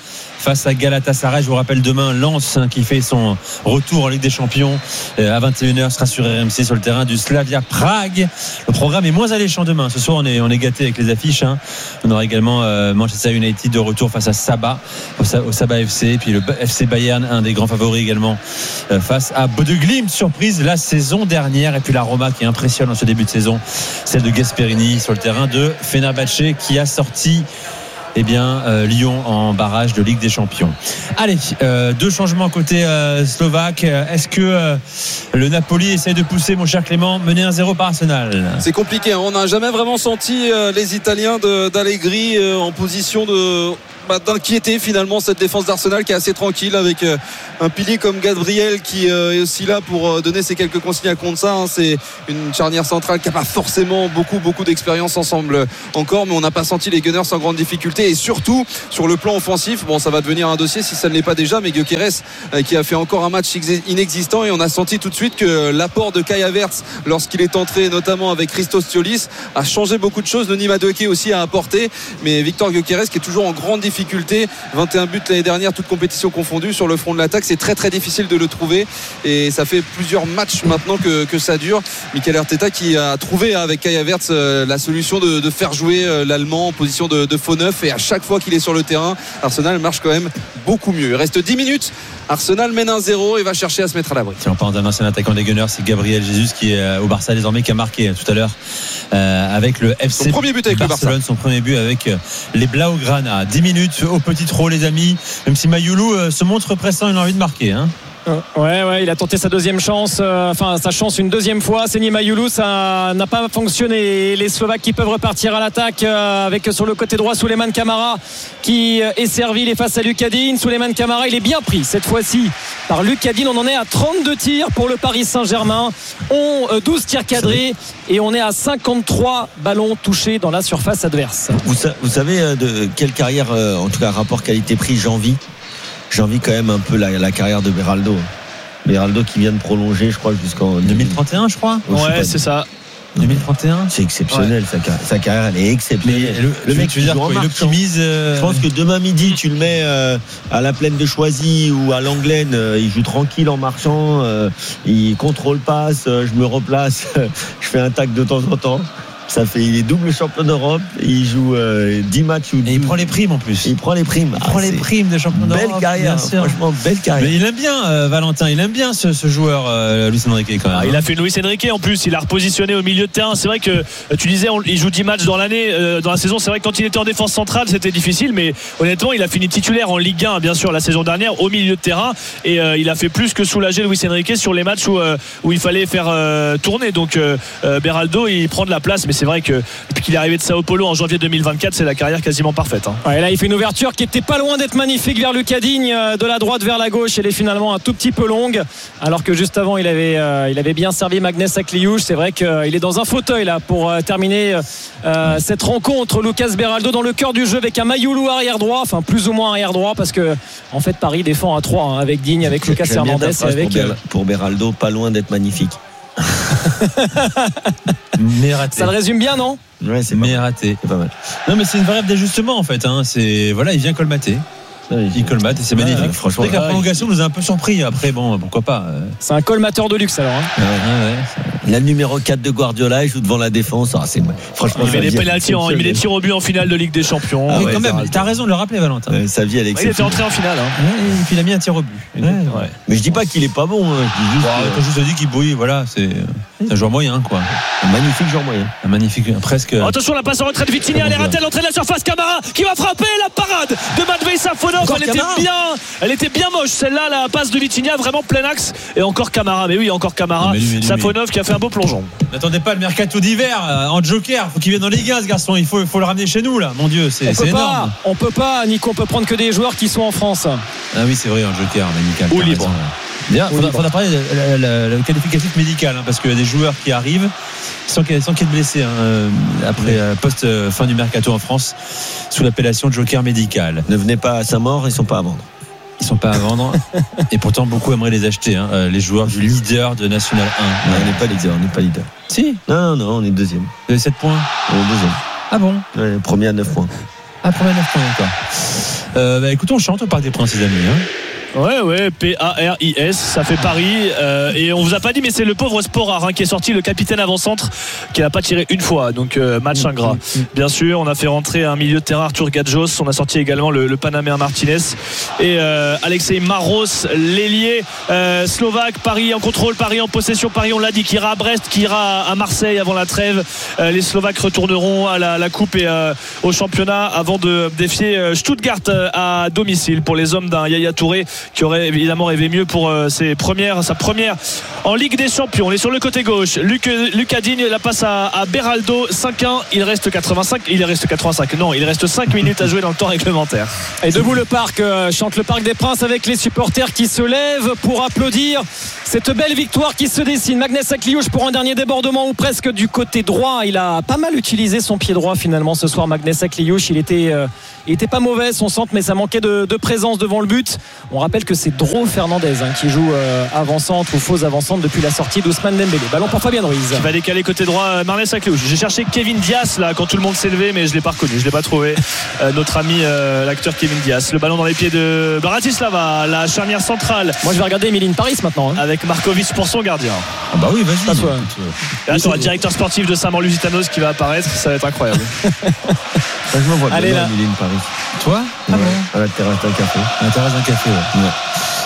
face à Galatasaray. Je vous rappelle demain Lens hein, qui fait son retour en Ligue des Champions euh, à vingt et une heures sera sur R M C sur le terrain du Slavia Prague. Le programme est moins alléchant demain. Ce soir on est, on est gâté avec les affiches hein. On aura également euh, Manchester United de retour face à Saba au, au Saba F C, et puis le F C Bayern, un des grands favoris également euh, face à Bodeglimt, surprise la saison dernière, et puis la Roma qui impressionne en ce début de saison, celle de Gasperini sur le terrain de Fenerbahçe qui a sorti eh bien, euh, Lyon en barrage de Ligue des Champions. Allez, euh, deux changements côté euh, slovaque. Est-ce que euh, le Napoli essaie de pousser, mon cher Clément, mener un zéro par Arsenal? C'est compliqué, hein. On n'a jamais vraiment senti euh, les Italiens de, d'Allegri euh, en position de bah, d'inquiéter finalement cette défense d'Arsenal qui est assez tranquille avec euh, un pilier comme Gabriel qui euh, est aussi là pour euh, donner ses quelques consignes à Konsa hein. C'est une charnière centrale qui n'a pas forcément beaucoup beaucoup d'expérience ensemble encore, mais on n'a pas senti les Gunners sans grande difficulté, et surtout sur le plan offensif, bon ça va devenir un dossier si ça ne l'est pas déjà, mais Gyökeres euh, qui a fait encore un match inexistant, et on a senti tout de suite que l'apport de Kai Havertz lorsqu'il est entré notamment avec Christos Tiolis a changé beaucoup de choses. Denis Madueke aussi a apporté, mais Victor Gyökeres qui est toujours en grande difficulté, vingt et un buts l'année dernière, toutes compétitions confondues sur le front de l'attaque, c'est très très difficile de le trouver, et ça fait plusieurs matchs maintenant que, que ça dure. Mikel Arteta qui a trouvé avec Kai Havertz euh, la solution de, de faire jouer euh, l'Allemand en position de, de faux neuf, et à chaque fois qu'il est sur le terrain, Arsenal marche quand même beaucoup mieux. Il reste dix minutes, Arsenal mène un zéro et va chercher à se mettre à l'abri. Si on parle d'un ancien attaquant des Gunners, c'est Gabriel Jesus qui est euh, au Barça désormais, qui a marqué euh, tout à l'heure euh, avec le F C son premier but avec Barcelone, le Barça, son premier but avec euh, les Blaugrana. dix minutes au petit trot les amis, même si Mayoulou euh, se montre pressant, il a envie de marquer hein. Ouais, ouais, il a tenté sa deuxième chance, euh, enfin sa chance une deuxième fois. Seni Mayoulou, ça n'a pas fonctionné. Les Slovaques qui peuvent repartir à l'attaque euh, avec sur le côté droit Souleymane Camara qui euh, est servi, il est face à Lucadine. Souleymane Camara, il est bien pris cette fois-ci par Lucadine. On en est à trente-deux tirs pour le Paris Saint-Germain, on euh, douze tirs cadrés, et on est à cinquante-trois ballons touchés dans la surface adverse. Vous, vous savez euh, de quelle carrière, euh, en tout cas rapport qualité-prix, j'envie J'envie quand même un peu la, la carrière de Beraldo. Beraldo qui vient de prolonger, je crois, jusqu'en deux mille trente et un, je crois. Ouais, ouais c'est ça. deux mille trente et un. C'est exceptionnel, ouais. sa, sa carrière, elle est exceptionnelle. Mais le, le mec, je veux dire, quoi, il optimise. Euh... Je pense que demain midi, tu le mets euh, à la plaine de Choisy ou à Langlaine, euh, il joue tranquille en marchant, euh, il contrôle passe, euh, je me replace, je fais un tac de temps en temps. Ça fait, il est double champion d'Europe, il joue euh, dix matchs ou douze. Et il prend les primes en plus. Il prend les primes. Il ah, prend les primes de champion d'Europe. Belle carrière, franchement, belle carrière. Mais il aime bien euh, Valentin, il aime bien ce, ce joueur euh, Luis Enrique quand même. Ah, il a fait Luis Enrique en plus, il a repositionné au milieu de terrain. C'est vrai que tu disais, on, il joue dix matchs dans l'année, euh, dans la saison. C'est vrai que quand il était en défense centrale, c'était difficile, mais honnêtement, il a fini titulaire en Ligue un, bien sûr, la saison dernière, au milieu de terrain, et euh, il a fait plus que soulager Luis Enrique sur les matchs où, euh, où il fallait faire euh, tourner. Donc euh, Beraldo, il prend de la place, mais c'est vrai que depuis qu'il est arrivé de Sao Paulo en janvier deux mille vingt-quatre, c'est la carrière quasiment parfaite hein. Ouais, là il fait une ouverture qui était pas loin d'être magnifique vers Lucadine, de la droite vers la gauche. Elle est finalement un tout petit peu longue, alors que juste avant il avait, euh, il avait bien servi Magnès Akliouche. C'est vrai qu'il est dans un fauteuil là pour euh, terminer euh, cette rencontre. Lucas Beraldo dans le cœur du jeu avec un Mayoulou arrière droit, enfin plus ou moins arrière droit, parce que en fait Paris défend à trois hein, avec Digne, avec Lucas Hernandez et avec pour, Ber- pour Beraldo, pas loin d'être magnifique. Mais raté. Ça le résume bien, non? Ouais, c'est mais raté. C'est pas mal. Non, mais c'est une variable d'ajustement en fait. Hein. C'est voilà, il vient colmater. Ouais, il colmate et c'est magnifique. Ouais, franchement, la prolongation nous a un peu surpris. Après, bon, pourquoi pas. C'est un colmateur de luxe alors. Hein. Ouais, ouais. La numéro quatre de Guardiola, il joue devant la défense. Ah, c'est franchement. Il met des pénaltys, il met des tirs au but en finale de Ligue des Champions. Ah, ouais, quand même. T'as raison de le rappeler, Valentin. Ouais, sa vie, elle est ouais, il était entré en finale. Hein. Ouais, et puis il a mis un tir au but. Ouais, ouais. Mais je dis pas qu'il est pas bon. Hein. Je dis juste, bon, euh... je te dis qu'il bouille. Voilà, c'est un joueur moyen, quoi. Un magnifique joueur moyen. Un magnifique, presque. Oh, attention, la passe en retrait de Vitinha. Elle est ratée à l'entrée de la surface. Camara qui va frapper la parade de Matvei Safonov. Elle était bien. Elle était bien moche celle-là, la passe de Vitinha, vraiment plein axe. Et encore Camara, mais oui, encore Camara. Mais lui, mais lui, Safonov mais... qui a fait un beau plongeon. N'attendez pas le mercato d'hiver en joker. Faut qu'il vienne dans les Ligue un, ce garçon. Il faut, il faut le ramener chez nous là. Mon Dieu, c'est, c'est énorme. Pas, on peut pas, Nico, on peut prendre que des joueurs qui sont en France. Ah oui, c'est vrai, en joker, médical. Ou libre. Bien, il faudra, faudra parler de le qualificatif médical, hein, parce qu'il y a des joueurs qui arrivent sans qu'il y ait de blessés hein, après euh, post euh, fin du mercato en France sous l'appellation de joker médical. Ne venez pas à Saint-Maur, ils sont pas à vendre. Ils sont pas à vendre et pourtant beaucoup aimeraient les acheter hein, les joueurs du leader de National un. Non, on n'est pas leader, on n'est pas leader. Si. Non, non, on est deuxième. Vous avez sept points. On est deuxième. Ah bon? Ouais, premier à neuf points. Ah, premier à neuf points encore. Euh, bah, écoutez, on chante au Parc des Princes, les amis. Hein. Ouais, ouais, P A R I S, ça fait Paris. Euh, et on vous a pas dit, mais c'est le pauvre Sporar hein, qui est sorti, le capitaine avant-centre, qui n'a pas tiré une fois. Donc euh, match ingrat. Bien sûr, on a fait rentrer un milieu de terrain, Arthur Gadjos. On a sorti également le, le Panaméen Martinez et euh, Alexei Maros, l'ailier euh, slovaque. Paris en contrôle, Paris en possession. Paris, on l'a dit, qui ira à Brest, qui ira à Marseille avant la trêve. Euh, les Slovaques retourneront à la, la coupe et euh, au championnat avant de défier Stuttgart euh, à domicile pour les hommes d'un Yaya Touré, qui aurait évidemment rêvé mieux pour euh, ses premières, sa première en Ligue des Champions. On est sur le côté gauche. Luc, Lucas Digne la passe à, à Beraldo. cinq un. Il reste quatre-vingt-cinq. Il reste quatre-vingt-cinq. Non, il reste cinq minutes à jouer dans le temps réglementaire. Et debout le parc, euh, chante le Parc des Princes avec les supporters qui se lèvent pour applaudir cette belle victoire qui se dessine. Magnès Akliouche pour un dernier débordement ou presque du côté droit. Il a pas mal utilisé son pied droit finalement ce soir. Magnès Akliouche, il était, euh, il était pas mauvais son centre, mais ça manquait de, de présence devant le but. On rappelle que c'est Dro Fernandez hein, qui joue euh, avant-centre ou faux avant-centre depuis la sortie d'Ousmane Dembélé. Ballon pour Fabien Ruiz. Qui va décaler côté droit euh, Magnès Akliouche. J'ai cherché Kevin Dias là quand tout le monde s'est levé, mais je l'ai pas reconnu, je l'ai pas trouvé. Euh, notre ami euh, l'acteur Kevin Dias. Le ballon dans les pieds de Bratislava, la charnière centrale. Moi je vais regarder Emeline Paris maintenant. Hein. Avec Markovic pour son gardien. Ah bah oui, vas-y. Toi. Là, tu auras le directeur sportif de Saint-Maur-Lusitanos qui va apparaître, ça va être incroyable. Je me vois Allez, bien là. Emeline Paris. Toi Ouais, à la terrasse d'un café. À la terrasse d'un café, ouais. Ouais.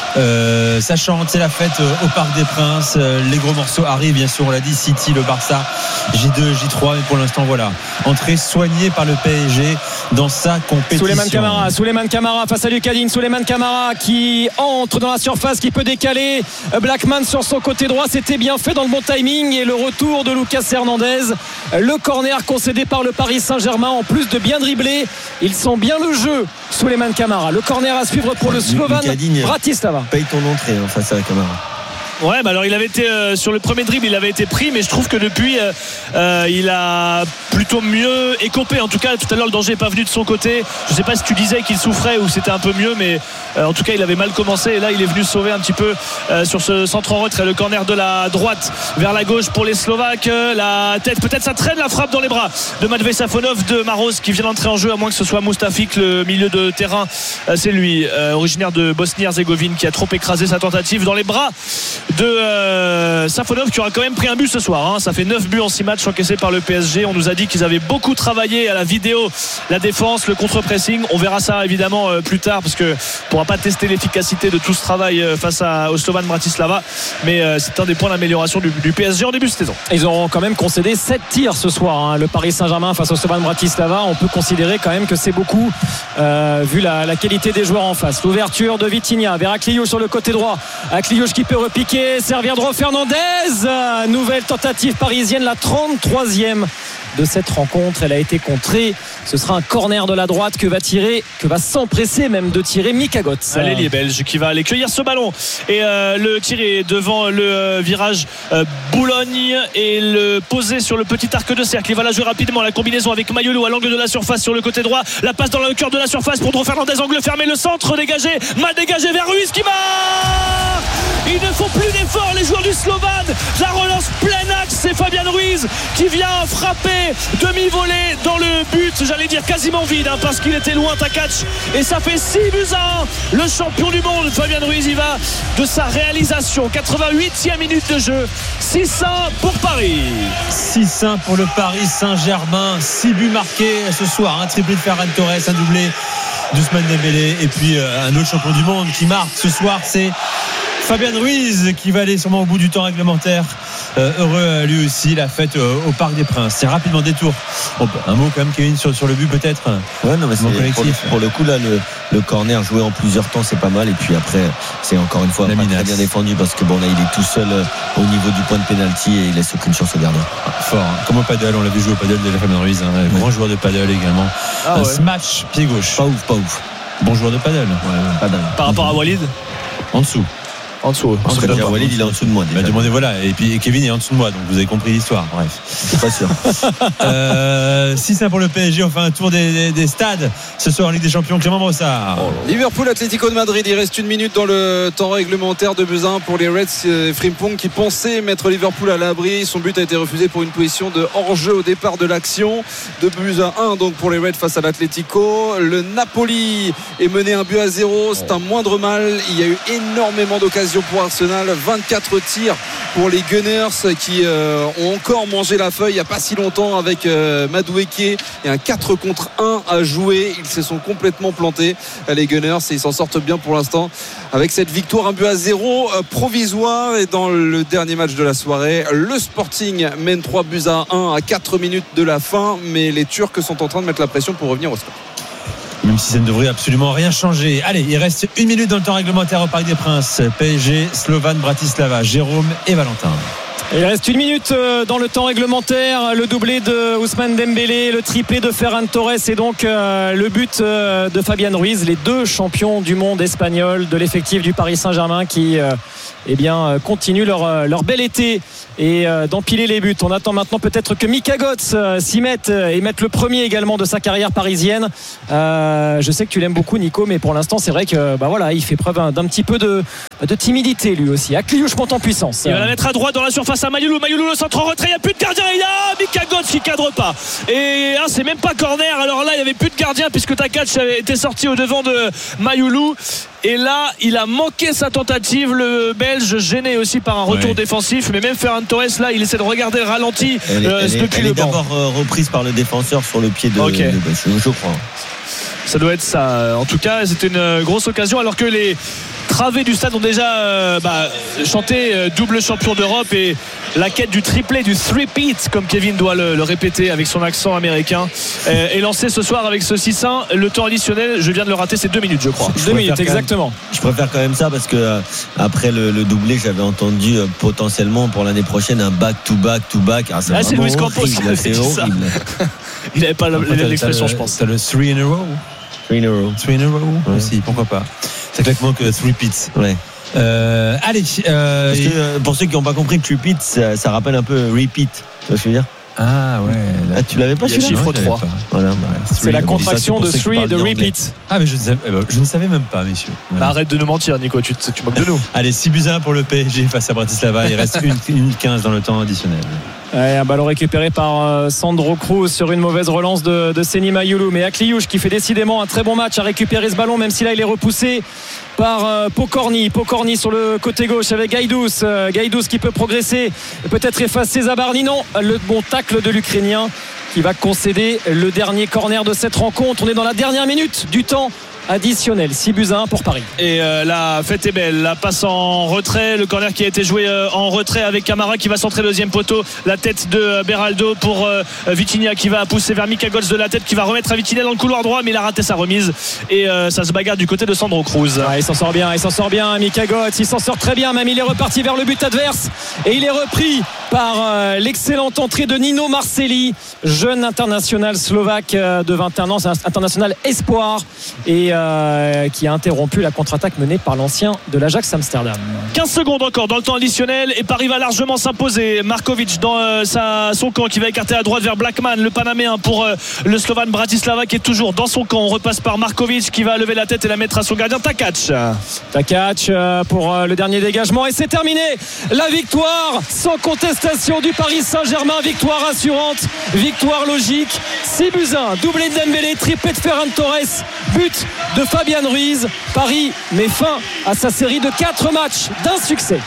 Euh, ça chante, c'est la fête euh, au Parc des Princes. Euh, les gros morceaux arrivent, bien sûr, on l'a dit, City, le Barça, J deux, J trois, mais pour l'instant, voilà. Entrée soignée par le P S G dans sa compétition. Souleymane Camara, Souleymane Camara face à Lucas Digne. Souleymane Camara qui entre dans la surface, qui peut décaler. Blackman sur son côté droit, c'était bien fait dans le bon timing. Et le retour de Lucas Hernandez. Le corner concédé par le Paris Saint-Germain, en plus de bien dribbler. Ils sont bien le jeu, Souleymane Camara. Le corner à suivre pour le Slovan Bratislava. Paye ton entrée hein, face à la Camara. Ouais, bah alors il avait été euh, sur le premier dribble, il avait été pris, mais je trouve que depuis euh, euh, il a plutôt mieux écopé. En tout cas, tout à l'heure le danger n'est pas venu de son côté. Je sais pas si tu disais qu'il souffrait ou c'était un peu mieux, mais euh, en tout cas il avait mal commencé et là il est venu sauver un petit peu euh, sur ce centre en retrait. Le corner de la droite vers la gauche pour les Slovaques. La tête, peut-être ça traîne, la frappe dans les bras de Matvej Safonov, de Maros qui vient d'entrer en jeu, à moins que ce soit Mustafik, le milieu de terrain. Euh, c'est lui, euh, originaire de Bosnie-Herzégovine, qui a trop écrasé sa tentative dans les bras de euh, Safonov, qui aura quand même pris un but ce soir hein. Ça fait neuf buts en six matchs encaissés par le P S G. On nous a dit qu'ils avaient beaucoup travaillé à la vidéo, la défense, le contre-pressing. On verra ça évidemment euh, plus tard, parce que on ne pourra pas tester l'efficacité de tout ce travail euh, face à, au Slovan Bratislava, mais euh, c'est un des points d'amélioration du, du P S G en début de saison. Ils auront quand même concédé sept tirs ce soir hein. Le Paris Saint-Germain face au Slovan Bratislava, on peut considérer quand même que c'est beaucoup euh, vu la, la qualité des joueurs en face. L'ouverture de Vitinha vers Akliouche sur le côté droit. Akliouche qui peut repiquer, servir Dro Fernandez. Nouvelle tentative parisienne, la trente-troisième de cette rencontre. Elle a été contrée. Ce sera un corner de la droite que va tirer, que va s'empresser même de tirer Mika Götze. L'ailier belge qui va aller cueillir ce ballon et euh, le tirer devant le euh, virage euh, Boulogne et le poser sur le petit arc de cercle. Il va la jouer rapidement, la combinaison avec Mayolo à l'angle de la surface sur le côté droit. La passe dans le cœur de la surface pour Dro Fernandez, angle fermé, le centre dégagé, mal dégagé vers Ruiz qui marque. Ils ne font plus d'efforts, les joueurs du Slovan. La relance plein axe, c'est Fabien Ruiz qui vient frapper demi-volée dans le but, j'allais dire quasiment vide hein, parce qu'il était loin Takac, et ça fait six buts à un. Le champion du monde Fabien Ruiz, il va de sa réalisation. Quatre-vingt-huitième minute de jeu, six un pour Paris. six un pour le Paris Saint-Germain. Six buts marqués ce soir, un triplé de Ferran Torres, un doublé d'Ousmane Dembélé, et puis euh, un autre champion du monde qui marque ce soir, c'est Fabien Ruiz, qui va aller sûrement au bout du temps réglementaire. Euh, heureux lui aussi, la fête euh, au Parc des Princes. C'est rapidement détour. Bon, un mot quand même, Kevin, sur, sur le but peut-être. Ouais, non, mais c'est, pour, le, pour le coup là, le, le corner joué en plusieurs temps, c'est pas mal. Et puis après, c'est encore une fois pas très bien défendu, parce que bon là, il est tout seul euh, au niveau du point de pénalty et il laisse aucune chance au gardien. Ah, fort, hein. Comme au paddle, on l'a vu jouer au paddle de la Fabien Ruiz, hein. Ouais. Grand joueur de paddle également. Ah, un ouais. Smash pied gauche. Pas ouf, pas ouf. Bon joueur de paddle. Ouais, paddle. Par rapport à Walid, en dessous. En dessous. En dessous de moi. Walid, il est en dessous de moi. Bah, demandez, voilà. Et puis Kevin est en dessous de moi, donc vous avez compris l'histoire. Bref, c'est pas sûr. euh, si c'est pour le P S G, on fait un tour des, des, des stades ce soir en Ligue des Champions. Clément Brossard. Oh, Liverpool, Atlético de Madrid. Il reste une minute dans le temps réglementaire de buts à un pour les Reds. Frimpong qui pensait mettre Liverpool à l'abri. Son but a été refusé pour une position de hors-jeu au départ de l'action. Deux buts à un donc pour les Reds face à l'Atlético. Le Napoli est mené un but à zéro. C'est un moindre mal. Il y a eu énormément d'occasions pour Arsenal. vingt-quatre tirs pour les Gunners qui euh, ont encore mangé la feuille il n'y a pas si longtemps avec euh, Madueke et un quatre contre un à jouer. Ils se sont complètement plantés, les Gunners, et ils s'en sortent bien pour l'instant avec cette victoire, un but à zéro euh, provisoire. Et dans le dernier match de la soirée, le Sporting mène trois buts à un à quatre minutes de la fin, mais les Turcs sont en train de mettre la pression pour revenir au score. Même si ça ne devrait absolument rien changer. Allez, il reste une minute dans le temps réglementaire au Parc des Princes. P S G, Slovan Bratislava, Jérôme et Valentin. Il reste une minute dans le temps réglementaire. Le doublé de Ousmane Dembélé, le triplé de Ferran Torres et donc le but de Fabian Ruiz, les deux champions du monde espagnol de l'effectif du Paris Saint-Germain qui eh bien, continuent leur, leur bel été et d'empiler les buts. On attend maintenant peut-être que Mika Götze s'y mette et mette le premier également de sa carrière parisienne. Euh, je sais que tu l'aimes beaucoup, Nico, mais pour l'instant c'est vrai que bah voilà, il fait preuve d'un petit peu de, de timidité lui aussi. Akliouche monte en puissance. Il va la mettre à droite dans la surface à Mayoulou. Mayoulou, le centre en retrait, il n'y a plus de gardien. Il y a Mika Götze qui cadre pas. Et ah, c'est même pas corner. Alors là, il n'y avait plus de gardien puisque Takac avait été sorti au devant de Mayoulou. Et là, il a manqué sa tentative, le Belge, gêné aussi par un retour ouais. défensif. Mais même Ferran Torres, là, il essaie de regarder le ralenti. Elle est, euh, elle est, depuis elle le est d'abord euh, reprise par le défenseur sur le pied de, okay. de, de je crois. Ça doit être ça. En tout cas, c'était une grosse occasion alors que les travées du stade ont déjà euh, bah, chanté euh, double champion d'Europe et la quête du triplé, du three-peat, comme Kevin doit le, le répéter avec son accent américain, euh, est lancé ce soir avec ce six un. Le temps additionnel, je viens de le rater, c'est deux minutes, je crois. Je deux minutes, exactement. Même, je préfère quand même ça parce que euh, après le, le doublé, j'avais entendu euh, potentiellement pour l'année prochaine un back-to-back-to-back. Ah, c'est, ah, c'est Luis Campos, c'est horrible. Il n'avait pas l'expression, je pense. T'as le three in a row. Three in a row. Three in a row ouais. Aussi, pourquoi pas. C'est clairement que three pits. Ouais. Euh, allez. Euh, Parce que, euh, pour ceux qui n'ont pas compris, three pits, ça, ça rappelle un peu repeat. Tu vois ce que je veux dire? Ah ouais. Là, ah, tu l'avais pas celui-là? Chiffre trois. Voilà, bah, c'est la contraction de three et de repeat. Ah mais je ne, savais, je ne savais même pas, messieurs. Voilà. Bah, arrête de nous mentir, Nico, tu, tu moques de nous. Allez, six buts à un pour le P S G face à Bratislava. Il reste une minute quinze dans le temps additionnel. Ouais, un ballon récupéré par euh, Sandro Cruz sur une mauvaise relance de, de Seny Mayoulou, mais Akliouche qui fait décidément un très bon match a récupéré ce ballon, même si là il est repoussé par euh, Pokorny. Pokorny sur le côté gauche avec Gaïdous. euh, Gaïdous qui peut progresser, peut-être effacer Zabarny. Non, le bon tacle de l'Ukrainien qui va concéder le dernier corner de cette rencontre. On est dans la dernière minute du temps additionnel. Six buts à un pour Paris. Et euh, la fête est belle. La passe en retrait, le corner qui a été joué euh, en retrait avec Camara qui va centrer deuxième poteau. La tête de euh, Beraldo pour euh, Vitinha qui va pousser vers Mika Götze de la tête, qui va remettre à Vitinha dans le couloir droit, mais il a raté sa remise et euh, ça se bagarre du côté de Sandro Cruz. Ah, il s'en sort bien, il s'en sort bien Mika Götze, il s'en sort très bien, même il est reparti vers le but adverse et il est repris par euh, l'excellente entrée de Nino Marcelli, jeune international slovaque euh, de vingt et un ans, c'est un international espoir et euh, qui a interrompu la contre-attaque menée par l'ancien de l'Ajax Amsterdam. quinze secondes encore dans le temps additionnel et Paris va largement s'imposer. Markovic dans euh, sa, son camp qui va écarter à droite vers Blackman, le Panaméen pour euh, le Slovan Bratislava qui est toujours dans son camp. On repasse par Markovic qui va lever la tête et la mettre à son gardien Takac. Takac euh, pour euh, le dernier dégagement et c'est terminé. La victoire sans contestation du Paris Saint-Germain, victoire assurante, victoire logique. Six buts à un, doublé de Dembélé, triplé de Ferran Torres, but de Fabian Ruiz. Paris met fin à sa série de quatre matchs d'un succès.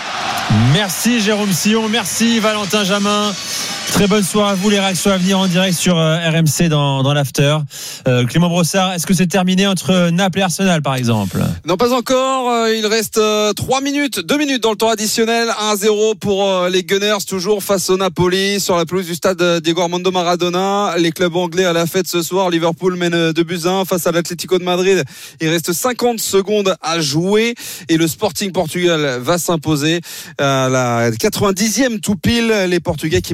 Merci Jérôme Sillon, merci Valentin Jamin. Très bonne soirée à vous, les réactions à venir en direct sur euh, R M C dans, dans l'after. Euh, Clément Brossard, est-ce que c'est terminé entre Naples et Arsenal par exemple? Non, pas encore, euh, il reste euh, trois minutes, deux minutes dans le temps additionnel. Un à zéro pour euh, les Gunners, toujours face au Napoli sur la pelouse du stade Diego Armando Maradona. Les clubs anglais à la fête ce soir. Liverpool mène deux buts à un face à l'Atlético de Madrid. Il reste cinquante secondes à jouer et le Sporting Portugal va s'imposer à la quatre-vingt-dixième tout pile. Les Portugais qui mènent trois buts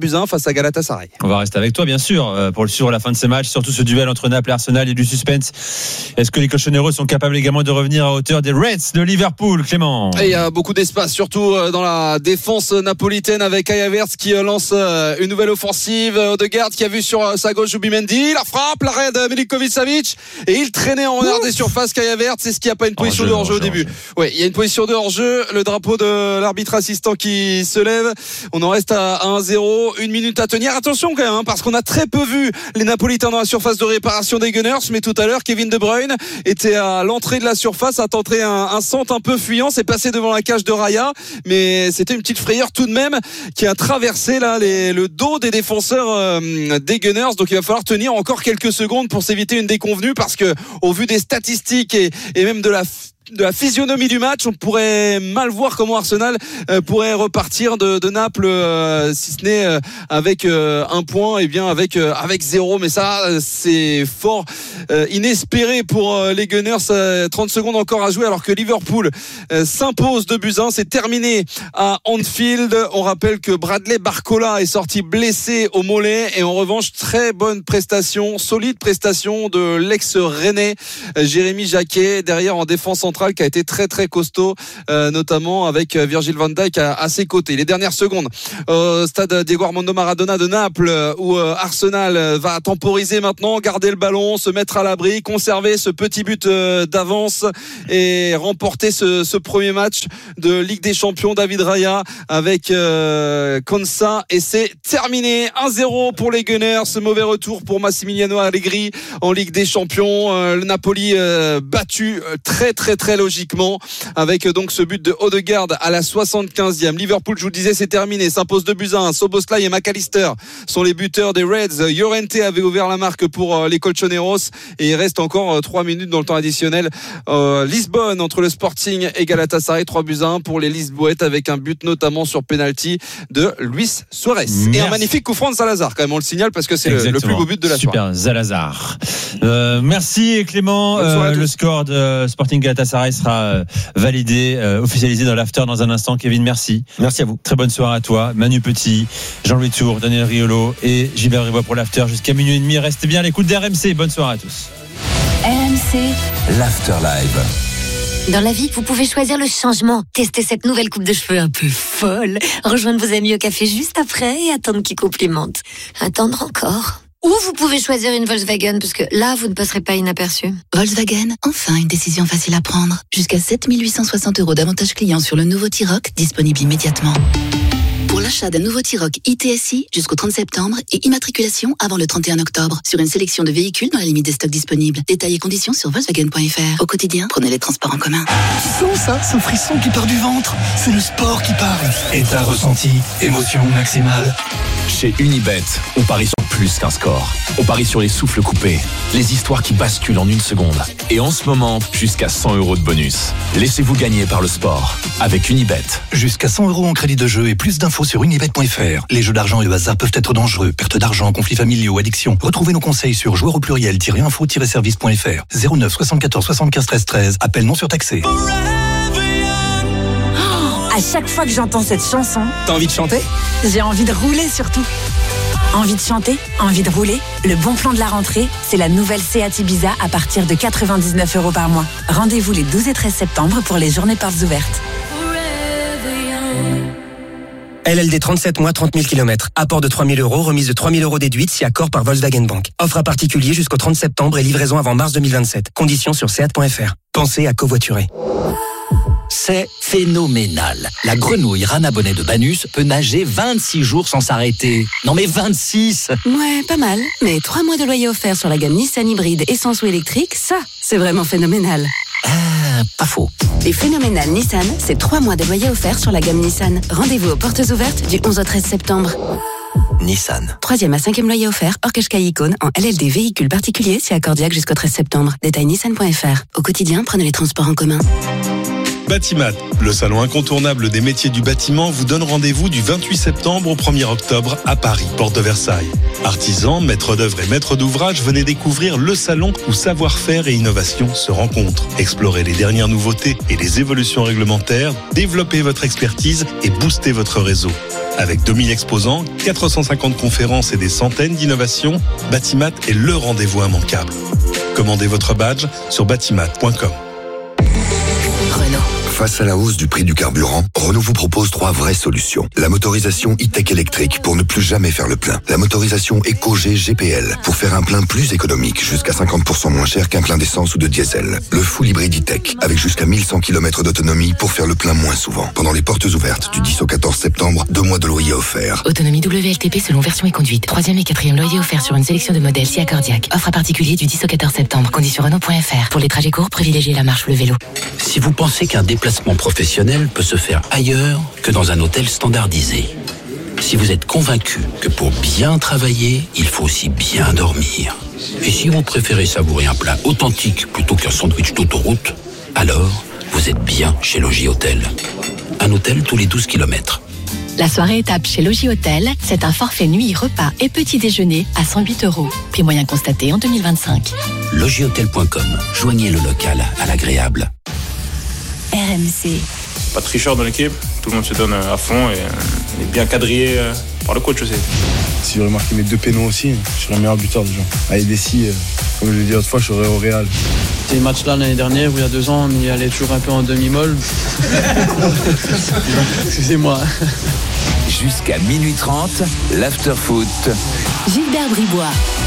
buts à un face à Galatasaray. On va rester avec toi bien sûr pour le suivre à la fin de ces matchs, surtout ce duel entre Naples et Arsenal et du suspense. Est-ce que les Colchoneros sont capables également de revenir à hauteur des Reds de Liverpool, Clément? Et il y a beaucoup d'espace, surtout dans la défense napolitaine avec Kai Havertz qui lance une nouvelle offensive. Odegaard qui a vu sur sa gauche Zubimendi, la frappe, l'arrêt de Milinkovic-Savic et il traînait en regard des surfaces. Kai Havertz, c'est ce qu'il n'y a pas une position de hors-jeu au début. Oui, il y a une position de hors-jeu, le drapeau de l'arbitre assistant qui se lève. On en reste à un zéro, une minute à tenir. Attention quand même, hein, parce qu'on a très peu vu les Napolitains dans la surface de réparation des Gunners, mais tout à l'heure Kevin De Bruyne était à l'entrée de la surface, a tenté un, un centre un peu fuyant, c'est passé devant la cage de Raya, mais c'était une petite frayeur tout de même qui a traversé là les, le dos des défenseurs euh, des Gunners. Donc il va falloir tenir encore quelques secondes pour s'éviter une déconvenue, parce que au vu des statistiques et, et même de la de la physionomie du match, on pourrait mal voir comment Arsenal euh, pourrait repartir de, de Naples, euh, si ce n'est euh, avec euh, un point, et bien avec euh, avec zéro. Mais ça, euh, c'est fort euh, inespéré pour euh, les Gunners. Euh, trente secondes encore à jouer, alors que Liverpool euh, s'impose deux buts à un. C'est terminé à Anfield. On rappelle que Bradley Barcola est sorti blessé au mollet, et en revanche, très bonne prestation, solide prestation de l'ex-Rennais euh, Jérémy Jacquet derrière en défense centrale, qui a été très très costaud, euh, notamment avec Virgil van Dijk à, à ses côtés. Les dernières secondes au stade Diego Armando Maradona de Naples, où euh, Arsenal va temporiser maintenant, garder le ballon, se mettre à l'abri, conserver ce petit but euh, d'avance et remporter ce, ce premier match de Ligue des Champions. David Raya avec euh, Konsa, et c'est terminé. un zéro pour les Gunners. Ce mauvais retour pour Massimiliano Allegri en Ligue des Champions. Euh, le Napoli euh, battu euh, très très très logiquement, avec donc ce but de Odegaard à la soixante-quinzième. Liverpool, je vous le disais, c'est terminé, s'impose deux buts à un. Szoboszlai et McAllister sont les buteurs des Reds. Llorente avait ouvert la marque pour les Colchoneros, et il reste encore trois minutes dans le temps additionnel. euh, Lisbonne entre le Sporting et Galatasaray, trois buts à un pour les Lisboètes, avec un but notamment sur penalty de Luis Suarez. Merci. Et un magnifique coup franc de Salazar, quand même, on le signale, parce que c'est le, le plus beau but de la soirée. Super, Salazar. Euh, merci Clément. Euh, le score de Sporting Galatasaray sera validé, euh, officialisé dans l'after dans un instant. Kevin, merci. Merci à vous. Très bonne soirée à toi. Manu Petit, Jean-Louis Tour, Daniel Riolo et Gilbert Rivois pour l'after jusqu'à minuit et demi. Restez bien à l'écoute d'R M C. Bonne soirée à tous. R M C, l'after live. Dans la vie, vous pouvez choisir le changement. Tester cette nouvelle coupe de cheveux un peu folle. Rejoindre vos amis au café juste après et attendre qu'ils complimentent. Attendre encore. Ou vous pouvez choisir une Volkswagen, parce que là, vous ne passerez pas inaperçu. Volkswagen, enfin une décision facile à prendre. Jusqu'à sept mille huit cent soixante euros d'avantages clients sur le nouveau T-Roc, disponible immédiatement. Pour l'achat d'un nouveau T-Roc I T S I jusqu'au trente septembre et immatriculation avant le trente et un octobre sur une sélection de véhicules dans la limite des stocks disponibles. Détails et conditions sur Volkswagen point F R. Au quotidien, prenez les transports en commun. Tu sens ça, ce frisson qui part du ventre? C'est le sport qui parle. État ressenti, émotion maximale. Chez Unibet, on parie sur plus qu'un score. On parie sur les souffles coupés, les histoires qui basculent en une seconde. Et en ce moment, jusqu'à cent euros de bonus. Laissez-vous gagner par le sport avec Unibet. Jusqu'à cent euros en crédit de jeu et plus d'infos sur unibet point F R. Les jeux d'argent et le hasard peuvent être dangereux. Perte d'argent, conflits familiaux, addiction. Retrouvez nos conseils sur joueurs au pluriel-info-service point F R. zéro neuf soixante-quatorze soixante-quinze treize treize. Appel non surtaxé. Oh, à chaque fois que j'entends cette chanson, t'as envie de chanter? J'ai envie de rouler surtout. Envie de chanter, envie de rouler. Le bon plan de la rentrée, c'est la nouvelle Seat Ibiza à partir de quatre-vingt-dix-neuf euros par mois. Rendez-vous les douze et treize septembre pour les journées portes ouvertes. L L D trente-sept mois, trente mille kilomètres. Apport de trois mille euros, remise de trois mille euros déduite si accord par Volkswagen Bank. Offre à particulier jusqu'au trente septembre et livraison avant mars deux mille vingt-sept. Conditions sur seat point F R. Pensez à covoiturer. C'est phénoménal. La grenouille Rana Bonnet de Banus peut nager vingt-six jours sans s'arrêter. Non mais vingt-six! Ouais, pas mal. Mais trois mois de loyer offert sur la gamme Nissan hybride essence ou électrique, ça, c'est vraiment phénoménal. Ah, pas faux. Les phénoménales Nissan, c'est trois mois de loyer offert sur la gamme Nissan. Rendez-vous aux portes ouvertes du onze au treize septembre. Nissan. Troisième à cinquième loyer offert, hors Qashqai Icône, en L L D véhicule particulier, c'est accordiaque jusqu'au treize septembre. Détail nissan point F R. Au quotidien, prenez les transports en commun. Batimat, le salon incontournable des métiers du bâtiment, vous donne rendez-vous du vingt-huit septembre au premier octobre à Paris, porte de Versailles. Artisans, maîtres d'œuvre et maîtres d'ouvrage, venez découvrir le salon où savoir-faire et innovation se rencontrent. Explorez les dernières nouveautés et les évolutions réglementaires, développez votre expertise et boostez votre réseau. Avec deux mille exposants, quatre cent cinquante conférences et des centaines d'innovations, Batimat est le rendez-vous immanquable. Commandez votre badge sur batimat point com. Face à la hausse du prix du carburant, Renault vous propose trois vraies solutions. La motorisation e-tech électrique pour ne plus jamais faire le plein. La motorisation EcoG G P L pour faire un plein plus économique, jusqu'à cinquante pour cent moins cher qu'un plein d'essence ou de diesel. Le full hybride e-tech avec jusqu'à mille cent kilomètres d'autonomie pour faire le plein moins souvent. Pendant les portes ouvertes du dix au quatorze septembre, deux mois de loyer offerts. Autonomie W L T P selon version et conduite. Troisième et quatrième loyer offert sur une sélection de modèles Sia Cardiac. Offre à particulier du dix au quatorze septembre. Conditions Renault point F R. Pour les trajets courts, privilégiez la marche ou le vélo. Si vous pensez qu'un déplacement professionnel peut se faire ailleurs que dans un hôtel standardisé, si vous êtes convaincu que pour bien travailler, il faut aussi bien dormir, et si vous préférez savourer un plat authentique plutôt qu'un sandwich d'autoroute, alors vous êtes bien chez Logis Hôtel. Un hôtel tous les douze kilomètres. La soirée étape chez Logis Hôtel, c'est un forfait nuit, repas et petit déjeuner à cent huit euros. Prix moyen constaté en deux mille vingt-cinq. logis hôtel point com. Joignez le local à l'agréable. R M C. Pas de tricheur dans l'équipe, tout le monde se donne à fond et on est bien quadrillé par le coach aussi. Si j'aurais marqué mes deux pénaux aussi, je serais le meilleur buteur déjà. Avec Dessy, comme je l'ai dit autrefois, je serais au Real. Ces matchs-là l'année dernière, ou il y a deux ans, on y allait toujours un peu en demi-molle. Excusez-moi. Jusqu'à minuit trente, l'after-foot. Gilbert Bribois.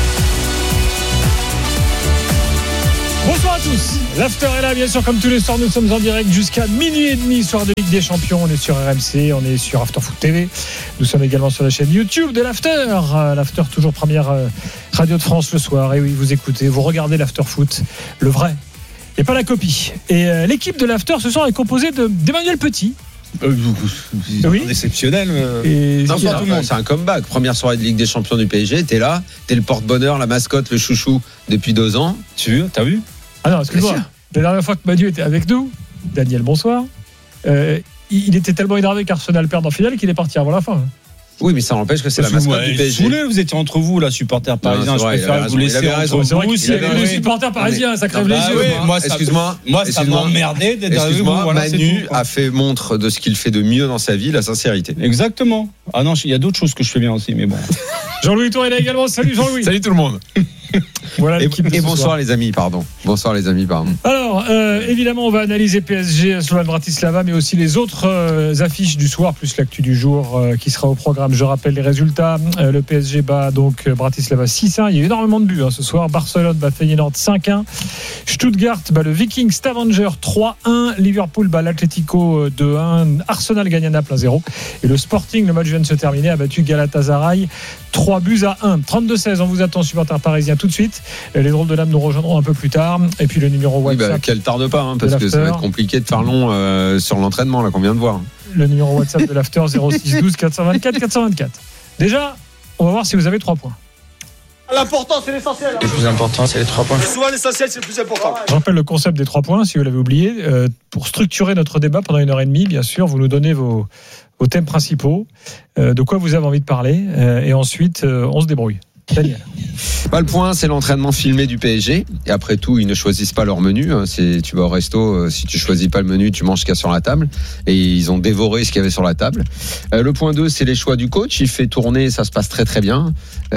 Bonsoir à tous, l'after est là bien sûr comme tous les soirs, nous sommes en direct jusqu'à minuit et demi, soir de Ligue des Champions, on est sur R M C, on est sur After Foot T V, nous sommes également sur la chaîne YouTube de l'after, l'after toujours première radio de France le soir, et oui vous écoutez, vous regardez l'after foot, le vrai, et pas la copie, et euh, l'équipe de l'after ce soir est composée de, d'Emmanuel Petit. Euh, oui. Exceptionnel. Et Bonsoir tout le monde. C'est un comeback. Première soirée de Ligue des Champions du P S G. T'es là, t'es le porte-bonheur, la mascotte, le chouchou depuis deux ans. Tu t'as vu? Ah non, excuse-moi. La dernière fois que Manu était avec nous, Daniel, bonsoir. Euh, il était tellement énervé qu'Arsenal perd en finale qu'il est parti avant la fin. Oui, mais ça n'empêche que c'est Parce la mascotte ouais, du P S G. Saoulé, vous étiez entre vous, là, supporters parisiens. Non, je vrai, préfère vous laisser entre c'est vrai vous. Si les supporters parisiens, ça crève bah, les yeux. Oui, moi, excuse-moi. Moi, ça m'a emmerdé d'être avec vous. Voilà, Manu a fait montre de ce qu'il fait de mieux dans sa vie, la sincérité. Exactement. Ah non, il y a d'autres choses que je fais bien aussi, mais bon. Jean-Louis Tour est là également. Salut Jean-Louis. Salut tout le monde. Voilà et, et bonsoir soir. les amis, pardon. Bonsoir les amis, pardon. Alors, euh, évidemment, on va analyser P S G, Slovan Bratislava, mais aussi les autres euh, affiches du soir, plus l'actu du jour euh, qui sera au programme. Je rappelle les résultats. Euh, le P S G bat donc Bratislava six un. Il y a eu énormément de buts hein, ce soir. Barcelone bat Feyenoord cinq un. Stuttgart bat le Viking Stavanger trois un. Liverpool bat l'Atlético deux un. Arsenal gagne à Naples un zéro. Et le Sporting, le match vient de se terminer, a battu Galatasaray trois buts à un. trente-deux seize, on vous attend, supporters parisiens, tout de suite. Les drôles de l'âme nous rejoindront un peu plus tard. Et puis le numéro WhatsApp. Oui, bah, qu'elle tarde pas, hein, parce que ça va être compliqué de faire long euh, sur l'entraînement là qu'on vient de voir. Le numéro WhatsApp de l'After zéro six douze quatre cent vingt-quatre quatre cent vingt-quatre. Déjà, on va voir si vous avez trois points. L'important, c'est l'essentiel. Le plus important, c'est les trois points. Souvent, l'essentiel, c'est le plus important. Je rappelle le concept des trois points, si vous l'avez oublié. Euh, pour structurer notre débat pendant une heure et demie, bien sûr, vous nous donnez vos, vos thèmes principaux, euh, de quoi vous avez envie de parler, euh, et ensuite, euh, on se débrouille. Daniel. Pas le point, c'est l'entraînement filmé du P S G. Et après tout, ils ne choisissent pas leur menu. C'est, tu vas au resto, si tu choisis pas le menu, tu manges ce qu'il y a sur la table. Et ils ont dévoré ce qu'il y avait sur la table. Euh, le point deux, c'est les choix du coach. Il fait tourner, ça se passe très très bien.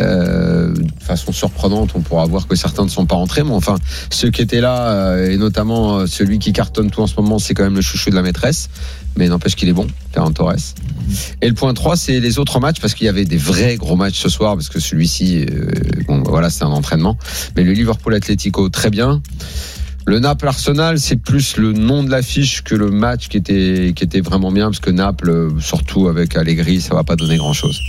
Euh, de façon surprenante, on pourra voir que certains ne sont pas rentrés. Mais enfin, ceux qui étaient là, et notamment celui qui cartonne tout en ce moment, c'est quand même le chouchou de la maîtresse. Mais n'empêche qu'il est bon, Ferran Torres. Et le point trois, c'est les autres matchs, parce qu'il y avait des vrais gros matchs ce soir, parce que celui-ci, euh, bon, voilà, c'est un entraînement. Mais le Liverpool-Atlético, très bien. Le Naples-Arsenal, c'est plus le nom de l'affiche que le match qui était, qui était vraiment bien, parce que Naples, surtout avec Allegri, ça va pas donner grand-chose.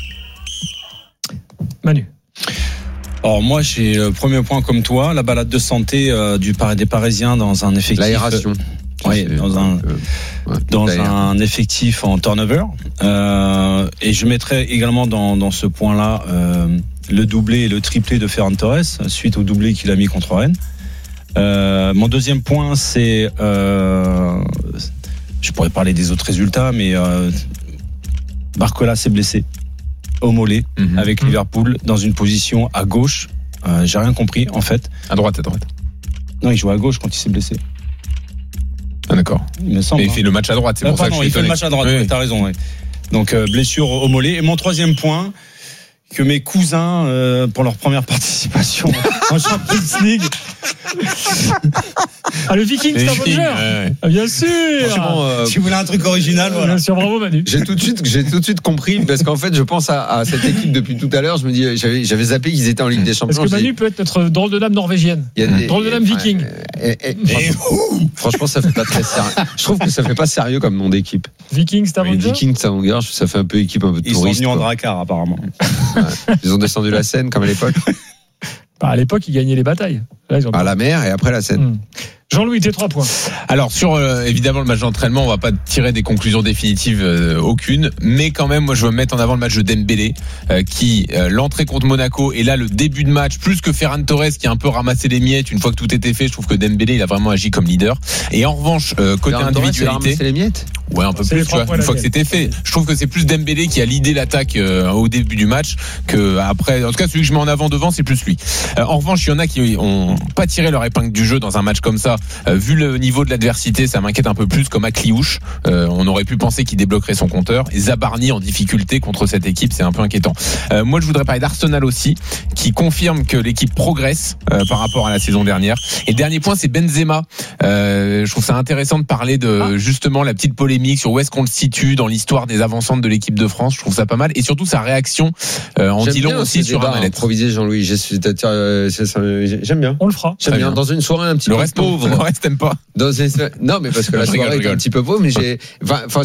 Manu. Alors moi, j'ai le premier point comme toi, la balade de santé euh, du des Parisiens dans un effectif. L'aération. Oui, dans un euh, ouais, dans un effectif en turnover. Euh, et je mettrais également dans dans ce point-là euh, le doublé et le triplé de Ferran Torres suite au doublé qu'il a mis contre Rennes. Euh, mon deuxième point, c'est euh, je pourrais parler des autres résultats, mais euh, Barcola s'est blessé au mollet mm-hmm. avec Liverpool dans une position à gauche. Euh, j'ai rien compris en fait. À droite, à droite. Non, il jouait à gauche quand il s'est blessé. Ah, d'accord. Il me semble. Mais il fait le match à droite, c'est euh, pour pardon, ça que je suis il étonné. fait le match à droite, oui. T'as raison. Ouais. Donc euh, blessure au mollet. Et mon troisième point, que mes cousins, euh, pour leur première participation en Champions League. Ah, le Viking, c'est un bon joueur. Ouais, ouais. Ah, bien sûr. Euh, si vous voulez un truc original, voilà. Bien sûr, bravo Manu. J'ai tout de suite, j'ai tout de suite compris parce qu'en fait, je pense à, à cette équipe depuis tout à l'heure. Je me dis, j'avais, j'avais zappé qu'ils étaient en Ligue des Champions. Est-ce que Manu peut être notre drôle de dame norvégienne, des, drôle de dame viking. Et, et, et, franchement, franchement, ça fait pas très sérieux. Je trouve que ça fait pas sérieux comme nom d'équipe. Viking, Stavanger. Viking, Stavanger, ça fait un peu équipe un peu Ils touriste. Ils sont venus en dracar apparemment. Ouais. Ils ont descendu la Seine comme à l'époque. Bah, à l'époque, ils gagnaient les batailles. Là, ils ont... À la mer et après la Seine. Mmh. Jean-Louis, tes trois points. Alors sur euh, évidemment le match d'entraînement, on va pas tirer des conclusions définitives euh, aucune, mais quand même moi je veux mettre en avant le match de Dembélé euh, qui euh, l'entrée contre Monaco et là le début de match plus que Ferran Torres qui a un peu ramassé les miettes une fois que tout était fait. Je trouve que Dembélé il a vraiment agi comme leader. Et en revanche euh, côté Ferran individualité, Torres, il a ramassé les miettes. Ouais, un peu c'est plus, tu vois, une fois que c'était fait. Je trouve que c'est plus Dembélé qui a l'idée l'attaque euh, au début du match que après. En tout cas, celui que je mets en avant devant, c'est plus lui. Euh, en revanche, il y en a qui ont pas tiré leur épingle du jeu dans un match comme ça. Euh, vu le niveau de l'adversité, ça m'inquiète un peu plus, comme Akliouche. Euh, on aurait pu penser qu'il débloquerait son compteur. Et Zabarni en difficulté contre cette équipe, c'est un peu inquiétant. Euh, moi, je voudrais parler d'Arsenal aussi, qui confirme que l'équipe progresse euh, par rapport à la saison dernière. Et dernier point, c'est Benzema. Euh, je trouve ça intéressant de parler de justement la petite polémique sur où est-ce qu'on le situe dans l'histoire des avancantes de l'équipe de France. Je trouve ça pas mal. Et surtout sa réaction euh, en dit long aussi sur un improvisé, Jean-Louis. J'aime bien. On le fera. J'aime bien. Dans une soirée un petit le peu reste pauvre. Le reste t'aime pas. Dans une... Non, mais parce que la soirée est un petit peu pauvre, mais j'ai. Enfin,